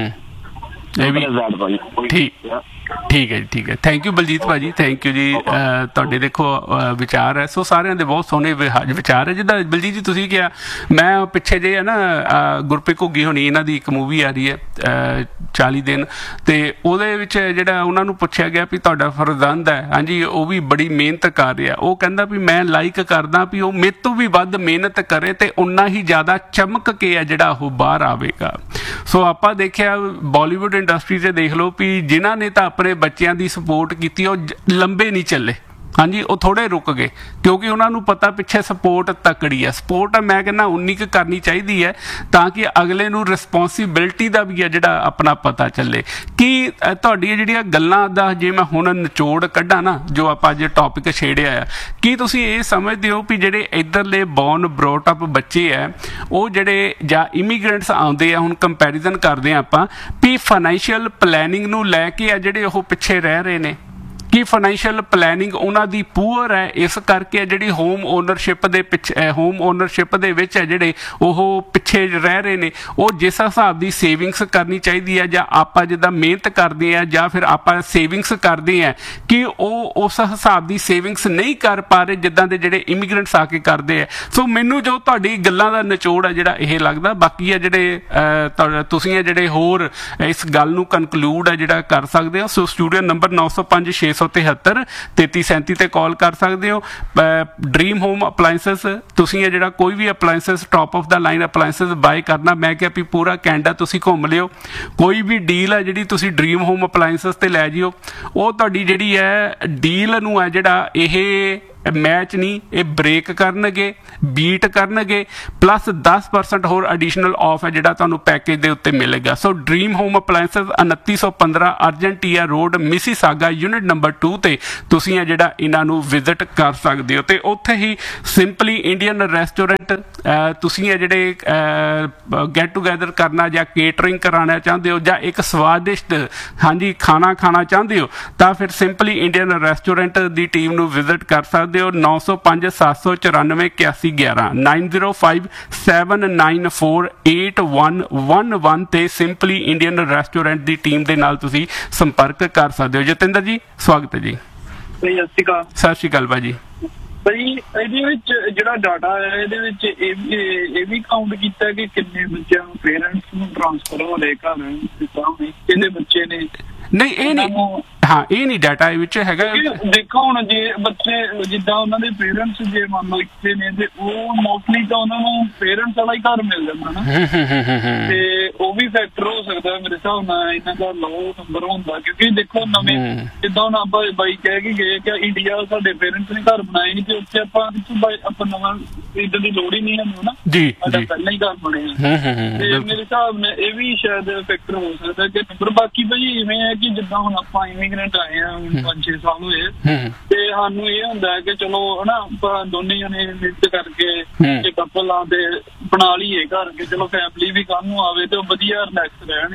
A: ਠੀਕ ਠੀਕ ਹੈ ਜੀ, ਠੀਕ ਹੈ। ਥੈਂਕ ਯੂ ਬਲਜੀਤ ਭਾਜੀ, ਥੈਂਕ ਯੂ ਜੀ। ਤੁਹਾਡੇ ਦੇਖੋ ਵਿਚਾਰ ਹੈ, ਸੋ ਸਾਰਿਆਂ ਦੇ ਬਹੁਤ ਸੋਹਣੇ ਵਿਚਾਰ ਹੈ। ਜਿੱਦਾਂ ਬਲਜੀਤ ਜੀ ਤੁਸੀਂ ਕਿਹਾ, ਮੈਂ ਪਿੱਛੇ ਜੇ ਹੈ ਨਾ ਗੁਰਪ੍ਰੀਤ ਘੁੱਗੀ ਹੋਣੀ, ਇਹਨਾਂ ਦੀ ਇੱਕ ਮੂਵੀ ਆ ਰਹੀ ਹੈ ਚਾਲੀ ਦਿਨ, ਤੇ ਉਹਦੇ ਵਿੱਚ ਜਿਹੜਾ ਉਹਨਾਂ ਨੂੰ ਪੁੱਛਿਆ ਗਿਆ ਵੀ ਤੁਹਾਡਾ ਫਰਜ਼ੰਦ ਹੈ, ਹਾਂਜੀ ਉਹ ਵੀ ਬੜੀ ਮਿਹਨਤ ਕਰ ਰਿਹਾ, ਉਹ ਕਹਿੰਦਾ ਵੀ ਮੈਂ ਲਾਈਕ ਕਰਦਾ ਵੀ ਉਹ ਮੇਰੇ ਤੋਂ ਵੀ ਵੱਧ ਮਿਹਨਤ ਕਰੇ ਤੇ ਉਨਾ ਹੀ ਜ਼ਿਆਦਾ ਚਮਕ ਕੇ ਹੈ ਜਿਹੜਾ ਉਹ ਬਾਹਰ ਆਵੇਗਾ। ਸੋ ਆਪਾਂ ਦੇਖਿਆ ਬਾਲੀਵੁੱਡ ਇੰਡਸਟਰੀ 'ਚ ਦੇਖ ਲਓ ਵੀ ਜਿਨ੍ਹਾਂ ਨੇ ਤਾਂ ਆਪਣੇ ਬੱਚਿਆਂ ਦੀ ਸਪੋਰਟ ਕੀਤੀ ਉਹ ਲੰਬੇ ਨਹੀਂ ਚੱਲੇ, ਹਾਂਜੀ ਉਹ ਥੋੜੇ ਰੁਕ ਗਏ, ਕਿਉਂਕਿ ਉਹਨਾਂ ਨੂੰ ਪਤਾ ਪਿੱਛੇ ਸਪੋਰਟ ਤਕੜੀ ਹੈ। ਸਪੋਰਟ ਮੈਂ ਕਹਿੰਦਾ ਉਨੀ ਕੁ ਕਰਨੀ ਚਾਹੀਦੀ ਹੈ ਤਾਂ ਕਿ ਅਗਲੇ ਨੂੰ ਰਿਸਪੌਂਸਿਬਿਲਿਟੀ ਦਾ ਵੀ ਹੈ ਜਿਹੜਾ ਆਪਣਾ ਪਤਾ ਚੱਲੇ। ਕਿ ਤੁਹਾਡੀਆਂ ਜਿਹੜੀਆਂ ਗੱਲਾਂ ਦਾ ਜੇ ਮੈਂ ਹੁਣ ਨਿਚੋੜ ਕੱਢਾਂ ਨਾ, ਜੋ ਆਪਾਂ ਅੱਜ ਟੌਪਿਕ ਛੇੜਿਆ ਆ, ਕੀ ਤੁਸੀਂ ਇਹ ਸਮਝਦੇ ਹੋ ਵੀ ਜਿਹੜੇ ਇੱਧਰਲੇ ਬੌਰਨ ਬਰੋਟ ਅਪ ਬੱਚੇ ਹੈ, ਉਹ ਜਿਹੜੇ ਜਾਂ ਇਮੀਗ੍ਰੈਂਟਸ ਆਉਂਦੇ ਆ, ਹੁਣ ਕੰਪੈਰੀਜ਼ਨ ਕਰਦੇ ਹਾਂ ਆਪਾਂ ਵੀ ਫਾਈਨੈਂਸ਼ੀਅਲ ਪਲੈਨਿੰਗ ਨੂੰ ਲੈ ਕੇ ਆ ਜਿਹੜੇ ਉਹ ਪਿੱਛੇ ਰਹਿ ਰਹੇ ਨੇ? ਕਿ ਫਾਈਨੈਂਸ਼ੀਅਲ ਪਲੈਨਿੰਗ ਉਹਨਾਂ ਦੀ ਪੂਅਰ ਹੈ, ਇਸ ਕਰਕੇ ਜਿਹੜੀ ਹੋਮ ਓਨਰਸ਼ਿਪ ਦੇ ਪਿੱਛੇ ਹੋਮ ਓਨਰਸ਼ਿਪ ਦੇ ਵਿੱਚ ਹੈ ਜਿਹੜੇ ਉਹ ਪਿੱਛੇ ਰਹਿ ਰਹੇ ਨੇ? ਉਹ ਜਿਸ ਹਿਸਾਬ ਦੀ ਸੇਵਿੰਗਸ ਕਰਨੀ ਚਾਹੀਦੀ ਹੈ, ਜਾਂ ਆਪਾਂ ਜਿੱਦਾਂ ਮਿਹਨਤ ਕਰਦੇ ਆ ਜਾਂ ਫਿਰ ਆਪਾਂ ਸੇਵਿੰਗਸ ਕਰਦੇ ਆ, ਕਿ ਉਹ ਉਸ ਹਿਸਾਬ ਦੀ ਸੇਵਿੰਗਸ ਨਹੀਂ ਕਰ ਪਾ ਰਹੇ ਜਿੱਦਾਂ ਦੇ ਜਿਹੜੇ ਇਮੀਗ੍ਰੈਂਟਸ ਆ ਕੇ ਕਰਦੇ ਆ। ਸੋ ਮੈਨੂੰ ਜੋ ਤੁਹਾਡੀ ਗੱਲਾਂ ਦਾ ਨਿਚੋੜ ਹੈ ਜਿਹੜਾ ਇਹ ਲੱਗਦਾ, ਬਾਕੀ ਆ ਜਿਹੜੇ ਤੁਸੀਂ ਆ ਜਿਹੜੇ ਹੋਰ ਇਸ ਗੱਲ ਨੂੰ ਕਨਕਲੂਡ ਹੈ ਜਿਹੜਾ ਕਰ ਸਕਦੇ ਹੋ। ਸੋ ਸਟੂਡੀਓ ਨੰਬਰ ਨੌ ਸੌ ਪੰਜ ਛੇ ਸੌ ਤਿਹੱਤਰ ਤੇਤੀ ਸੈਂਤੀ ਤੇ ਕਾਲ ਕਰ ਸਕਦੇ ਹੋ। ਡ੍ਰੀਮ ਹੋਮ ਅਪਲਾਇੰਸਸ, ਤੁਸੀਂ ਇਹ ਜਿਹੜਾ ਕੋਈ ਵੀ ਅਪਲਾਇੰਸਸ top of the line ਅਪਲਾਇੰਸਸ bye ਕਰਨਾ, ਮੈਂ ਕਿਹਾ ਵੀ ਪੂਰਾ ਕੈਨੇਡਾ ਤੁਸੀਂ ਘੁੰਮ ਲਿਓ, ਕੋਈ ਵੀ ਡੀਲ ਹੈ ਜਿਹੜੀ ਤੁਸੀਂ ਡ੍ਰੀਮ ਹੋਮ ਅਪਲਾਇੰਸਸ ਤੇ ਲੈ ਜਿਓ, ਉਹ ਤੁਹਾਡੀ ਜਿਹੜੀ ਹੈ ਡੀਲ ਨੂੰ ਹੈ ਜਿਹੜਾ ਇਹ ਮੈਚ ਨਹੀਂ, ਇਹ ਬ੍ਰੇਕ ਕਰਨਗੇ, ਬੀਟ ਕਰਨਗੇ, ਪਲੱਸ ਦਸ ਪਰਸੈਂਟ ਹੋਰ ਐਡੀਸ਼ਨਲ ਆਫ ਹੈ ਜਿਹੜਾ ਤੁਹਾਨੂੰ ਪੈਕੇਜ ਦੇ ਉੱਤੇ ਮਿਲੇਗਾ। ਸੋ ਡ੍ਰੀਮ ਹੋਮ ਅਪਲਾਇੰਸਸ ਉਨੱਤੀ ਸੌ ਪੰਦਰਾਂ ਅਰਜੈਂਟੀਆ road Mississauga unit number two ਤੇ ਤੁਸੀਂ ਇਹ ਜਿਹੜਾ ਇਹਨਾਂ ਨੂੰ ਵਿਜ਼ਿਟ ਕਰ ਸਕਦੇ ਹੋ। ਤੇ ਉੱਥੇ ਹੀ ਸਿੰਪਲੀ ਇੰਡੀਅਨ ਰੈਸਟੋਰੈਂਟ, ਤੁਸੀਂ ਇਹ ਜਿਹੜੇ ਗੈਟ ਟੂਗੈਦਰ ਕਰਨਾ ਜਾਂ ਕੇਟਰਿੰਗ ਕਰਾਉਣਾ ਚਾਹੁੰਦੇ ਹੋ ਜਾਂ ਇੱਕ ਸਵਾਦਿਸ਼ਟ ਹਾਂਜੀ ਖਾਣਾ ਖਾਣਾ ਚਾਹੁੰਦੇ ਹੋ, ਤਾਂ ਫਿਰ ਸਿੰਪਲੀ ਇੰਡੀਅਨ ਰੈਸਟੋਰੈਂਟ ਦੀ ਟੀਮ ਨੂੰ ਵਿਜ਼ਿਟ ਕਰ ਸਕਦੇ ਹੋ। ਨੌ ਸੌ ਪੰਜ ਸੱਤ ਸੌ ਚੁਰਾਨਵੇਂ ਇਕਿਆਸੀ ਗਿਆਰਾਂ nine zero five seven nine four eight one one one ਤੇ ਸਿੰਪਲੀ ਇੰਡੀਅਨ ਰੈਸਟੋਰੈਂਟ ਦੀ ਟੀਮ ਦੇ ਨਾਲ ਤੁਸੀਂ ਸੰਪਰਕ ਕਰ ਸਕਦੇ ਹੋ। ਜਤਿੰਦਰ ਜੀ ਸਵਾਗਤ ਹੈ ਜੀ।
E: ਸਤਿ ਸ਼੍ਰੀ ਅਕਾਲ।
A: ਸਤਿ ਸ਼੍ਰੀ ਅਕਾਲ ਭਾਜੀ।
E: ਭਾਈ ਇਹਦੇ ਵਿੱਚ ਜਿਹੜਾ ਡਾਟਾ ਹੈ ਇਹਦੇ ਵਿੱਚ ਇਹ ਵੀ ਕਾਊਂਟ ਕੀਤਾ ਕਿ ਕਿੰਨੇ ਬੱਚਿਆਂ ਨੂੰ ਪੇਰੈਂਟਸ ਨੂੰ ਟ੍ਰਾਂਸਫਰ ਹੋ ਰਹੇ ਘਰ, ਕਿਹਦੇ ਬੱਚੇ ਨੇ? ਨਹੀਂ ਇਹ ਨਹੀਂ, ਹਾਂ ਇਹ ਨਹੀਂ ਡਾਟਾ ਇਹ ਵਿੱਚ ਹੈਗਾ। ਦੇਖੋ ਹੁਣ ਜੇ ਬੱਚੇ ਜਿੱਦਾਂ ਉਹਨਾਂ ਦੇ ਪੇਰੈਂਟਸ ਜੇ ਮੰਨ ਲਓ ਇੱਥੇ ਨੇ ਤੇ ਉਹ ਮੋਸਟਲੀ ਤਾਂ ਉਹਨਾਂ ਨੂੰ ਪੇਰੈਂਟਸ ਵਾਲਾ ਹੀ ਘਰ ਮਿਲ ਜਾਂਦਾ ਨਾ, ਤੇ ਉਹ ਵੀ ਫੈਕਟਰ ਹੋ ਸਕਦਾ ਮੇਰੇ ਹਿਸਾਬ ਨਾਲ ਇਹਨਾਂ ਦਾ ਲੋ ਨੰਬਰ ਹੁੰਦਾ। ਕਿਉਂਕਿ ਦੇਖੋ ਨਵੇਂ ਜਿੱਦਾਂ ਹੁਣ ਆਪਾਂ ਬਾਈ ਕਹਿ ਕੇ ਗਏ ਕਿ ਇੰਡੀਆ ਸਾਡੇ ਪੇਰੈਂਟਸ ਨੇ ਘਰ ਬਣਾਏ ਨਹੀਂ, ਤੇ ਉੱਥੇ ਆਪਾਂ ਆਪਾਂ ਨਵਾਂ ਇੱਦਾਂ ਦੀ ਲੋੜ ਹੀ ਨਹੀਂ ਸਾਨੂੰ ਨਾ, ਸਾਡਾ ਪਹਿਲਾਂ ਹੀ ਘਰ ਬਣਿਆ। ਤੇ ਮੇਰੇ ਹਿਸਾਬ ਨਾਲ ਇਹ ਵੀ ਸ਼ਾਇਦ ਫੈਕਟਰ ਹੋ ਸਕਦਾ ਕਿ ਨੰਬਰ। ਬਾਕੀ ਭਾਈ ਇਵੇਂ ਹੈ ਕਿ ਜਿੱਦਾਂ ਹੁਣ ਆਪਾਂ ਇਮੀਗ੍ਰੈਂਟ ਆਏ ਆ ਪੰਜ ਛੇ ਸਾਲ ਹੋਏ, ਤੇ ਸਾਨੂੰ ਇਹ ਹੁੰਦਾ ਕਿ ਚਲੋ ਹਨਾ ਆਪਾਂ ਦੋਨੇ ਜਣੇ ਮਿਹਨਤ ਕਰਕੇ ਕਪਲ ਆ ਤੇ ਬਣਾ ਲਈਏ ਘਰ ਕੇ, ਚਲੋ ਫੈਮਿਲੀ ਵੀ ਕੱਲ੍ਹ ਨੂੰ ਆਵੇ ਤੇ ਉਹ ਵਧੀਆ ਰਿਲੈਕਸ ਰਹਿਣ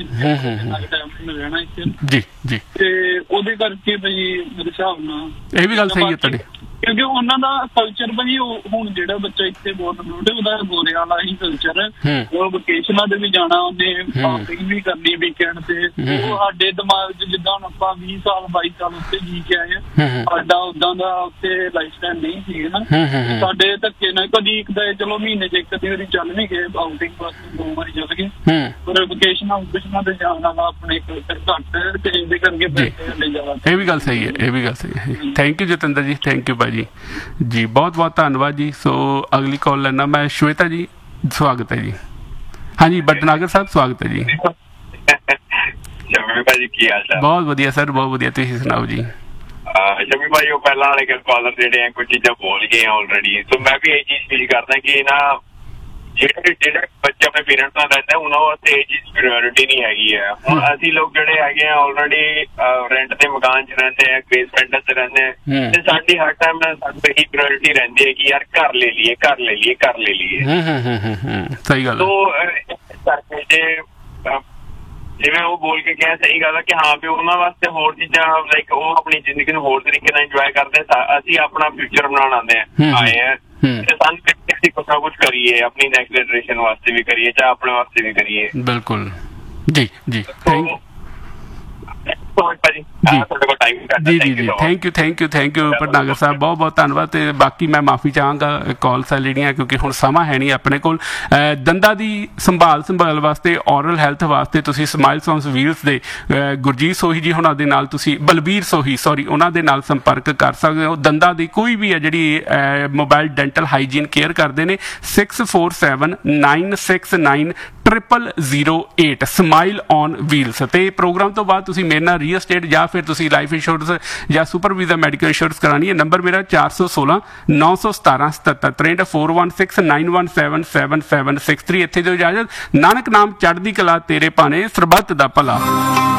E: ਇੱਥੇ ਰਹਿਣਾ ਇੱਥੇ ਜੀ ਜੀ। ਤੇ ਉਹਦੇ ਕਰਕੇ ਭਾਈ ਮੇਰੇ ਹਿਸਾਬ ਨਾਲ ਇਹ ਵੀ ਗੱਲ ਸਹੀ ਹੈ ਤੁਹਾਡੀ, ਕਿਉਂਕਿ ਉਹਨਾਂ ਦਾ ਕਲਚਰ ਭਾਜੀ ਹੁਣ ਜਿਹੜਾ ਬੱਚਾ ਇੱਥੇ ਬਹੁਤ ਨੋਟੇ ਉਹਦਾ ਗੋਰੇ ਵਾਲਾ ਹੀ ਕਲਚਰ ਹੈ। ਉਹ ਵਕੇਸ਼ਨਾਂ ਤੇ ਵੀ ਜਾਣਾ, ਉਹਨੇ ਸ਼ਾਪਿੰਗ ਵੀ ਕਰਨੀ ਵੀਕਐਂਡ ਤੇ। ਉਹ ਸਾਡੇ ਦਿਮਾਗ 'ਚ ਜਿੱਦਾਂ ਹੁਣ ਆਪਾਂ ਵੀਹ ਸਾਲ ਬਾਈ ਸਾਲ ਉੱਤੇ ਜੀ ਕੇ ਆਏ ਆ, ਸਾਡਾ ਉਦਾਂ ਦਾ ਉੱਥੇ ਲਾਈਫ ਸਟਾਈਲ ਨਹੀਂ ਸੀ ਨਾ। ਸਾਡੇ ਧੱਕੇ ਨਾਲ ਕਦੀ ਇੱਕ ਤਾਂ ਚਲੋ ਮਹੀਨੇ 'ਚ ਇੱਕ ਅੱਧੀ ਵਾਰੀ ਚੱਲ ਵੀ ਗਏ ਆਊਟਿੰਗ ਵਾਸਤੇ, ਦੋ ਵਾਰੀ ਚੱਲ ਗਏ, ਪਰ ਵਕੇਸ਼ਨਾਂ ਵਕੇਸ਼ਨਾਂ ਤੇ ਜਾਣ ਵਾਲਾ ਆਪਣੇ ਕਲਚਰ ਘੱਟ ਹੈ ਤੇ ਇਹਦੇ ਕਰਕੇ ਪੈਸੇ ਲੈ ਜਾਣਾ। ਇਹ ਵੀ ਗੱਲ ਸਹੀ ਹੈ, ਇਹ ਵੀ ਗੱਲ ਸਹੀ ਹੈ। ਥੈਂਕ ਯੂ ਜਤਿੰਦਰ ਜੀ, ਥੈਂਕ ਯੂ ਜੀ ਜੀ ਬਹੁਤ ਬਹੁਤ ਧੰਨਵਾਦ ਜੀ। ਸੋ ਅਗਲੀ ਕਾਲ ਲੈਣਾ ਮੈਂ ਸ਼ਵੇਤਾ ਜੀ, ਸਵਾਗਤ ਹੈ ਜੀ। ਹਾਂਜੀ ਭਟਨਾਗਰ ਸਾਹਿਬ ਸਵਾਗਤ ਹੈ ਜੀ।
I: ਭਾਜੀ ਕੀ ਹਾਲ ਚਾਲ?
A: ਬਹੁਤ ਵਧੀਆ ਸਰ, ਬਹੁਤ ਵਧੀਆ, ਤੁਸੀਂ ਸੁਣਾਓ ਜੀ।
F: ਸ਼ਮੀ ਭਾਈ ਉਹ ਪਹਿਲਾਂ ਵਾਲੇ ਕਾਲਰ ਜਿਹੜੇ ਆ ਕੁਝ ਚੀਜ਼ਾਂ ਬੋਲ ਗਏ ਆਲਰੇਡੀ, ਸੋ ਮੈਂ ਵੀ ਇਹ ਚੀਜ਼ ਫੀਲ ਕਰਦਾ ਕਿ ਨਾ ਜਿਹੜੇ ਜਿਹੜੇ ਬੱਚੇ ਆਪਣੇ ਪੇਰੈਂਟਸ ਨਾਲ ਰਹਿੰਦੇ ਉਹਨਾਂ ਵਾਸਤੇ ਇਹ ਚੀਜ਼ ਪ੍ਰਾਇੋਰਟੀ ਨਹੀਂ ਹੈਗੀ ਹੈ। ਹੁਣ ਅਸੀਂ ਲੋਕ ਜਿਹੜੇ ਹੈਗੇ ਆ ਆਲਰੇਡੀ ਰੈਂਟ ਦੇ ਮਕਾਨ 'ਚ ਰਹਿੰਦੇ ਆ, ਬੇਸਮੈਂਟ 'ਚ ਰਹਿੰਦੇ ਆ, ਤੇ ਸਾਡੀ ਹਰ ਟਾਈਮ ਸਾਨੂੰ ਇਹੀ ਪ੍ਰਾਇੋਰਟੀ ਰਹਿੰਦੀ ਹੈ ਕਿ ਯਾਰ ਘਰ ਲੈ ਲਈਏ ਘਰ ਲੈ ਲਈਏ ਘਰ ਲੈ ਲਈਏ।
A: ਸਹੀ ਗੱਲ।
F: ਕਰਕੇ ਜੇ ਜਿਵੇਂ ਉਹ ਬੋਲ ਕੇ ਕਿਹਾ ਸਹੀ ਗੱਲ ਹੈ ਕਿ ਹਾਂ ਵੀ ਉਹਨਾਂ ਵਾਸਤੇ ਹੋਰ ਚੀਜ਼ਾਂ ਲਾਈਕ ਉਹ ਆਪਣੀ ਜ਼ਿੰਦਗੀ ਨੂੰ ਹੋਰ ਤਰੀਕੇ ਨਾਲ ਇੰਜੋਏ ਕਰਦੇ, ਅਸੀਂ ਆਪਣਾ ਫਿਊਚਰ ਬਣਾਉਣ ਆਉਂਦੇ ਆ ਆਏ ਆ ਤੇ ਸਾਨੂੰ ਕੁਛ ਨਾ ਕੁਛ ਕਰੀਏ ਆਪਣੀ ਨੈਕਸਟ ਜਨਰੇਸ਼ਨ ਵਾਸਤੇ ਵੀ ਕਰੀਏ ਚਾਹੇ ਆਪਣੇ ਵਾਸਤੇ ਵੀ ਕਰੀਏ।
A: ਬਿਲਕੁਲ ਜੀ ਜੀ ਥੈਂਕ ਯੂ ਜੀ ਜੀ ਜੀ thank you thank you thank you Bhatnagar ਸਾਹਿਬ, ਬਹੁਤ ਬਹੁਤ ਧੰਨਵਾਦ। ਤੇ ਬਾਕੀ ਮੈਂ ਮਾਫੀ ਚਾਹਾਂਗਾ ਕਾਲਸ ਜਿਹੜੀਆਂ ਕਿਉਂਕਿ ਹੁਣ ਸਮਾਂ ਹੈ ਨਹੀਂ ਆਪਣੇ ਕੋਲ। ਦੰਦਾਂ ਦੀ ਸੰਭਾਲ ਸੰਭਾਲ ਵਾਸਤੇ ਔਰਲ ਹੈਲਥ ਵਾਸਤੇ ਤੁਸੀਂ ਸਮਾਈਲਸ ਔਨ ਵੀਲਸ ਦੇ ਗੁਰਜੀਤ ਸੋਹੀ ਜੀ ਉਹਨਾਂ ਦੇ ਨਾਲ ਤੁਸੀਂ ਬਲਬੀਰ ਸੋਹੀ ਸੌਰੀ ਉਹਨਾਂ ਦੇ ਨਾਲ ਸੰਪਰਕ ਕਰ ਸਕਦੇ ਹੋ। ਦੰਦਾਂ ਦੀ ਕੋਈ ਵੀ ਹੈ ਜਿਹੜੀ ਮੋਬਾਈਲ ਡੈਂਟਲ ਹਾਈਜੀਨ ਕੇਅਰ ਕਰਦੇ ਨੇ six four seven nine six nine triple zero eight smile on wheels. ਤੇ ਪ੍ਰੋਗਰਾਮ ਤੋਂ ਬਾਅਦ ਤੁਸੀਂ ਮੇਰੇ ਨਾਲ ਰੀਅਲ ਸਟੇਟ ਜਾਂ ਫਿਰ ਤੁਸੀਂ ਲਾਈਫ ਇੰਸ਼ੋਰੈਂਸ ਜਾਂ ਸੁਪਰ ਵੀਜ਼ਾ ਮੈਡੀਕਲ ਇੰਸ਼ੋਰੈਂਸ ਕਰਾਉਣੀ ਹੈ। ਨੰਬਰ ਮੇਰਾ ਚਾਰ ਸੌ ਸੋਲਾਂ ਨੌ ਸੌ ਸਤਾਰਾਂ ਸਤੱਤਰ ਤ੍ਰੇਂਹਠ four one six nine one seven seven seven six three. ਇੱਥੇ ਦਿਓ ਇਜਾਜ਼ਤ। ਨਾਨਕ ਨਾਮ ਚੜ੍ਹਦੀ ਕਲਾ ਤੇਰੇ ਭਾਣੇ ਸਰਬੱਤ ਦਾ ਭਲਾ।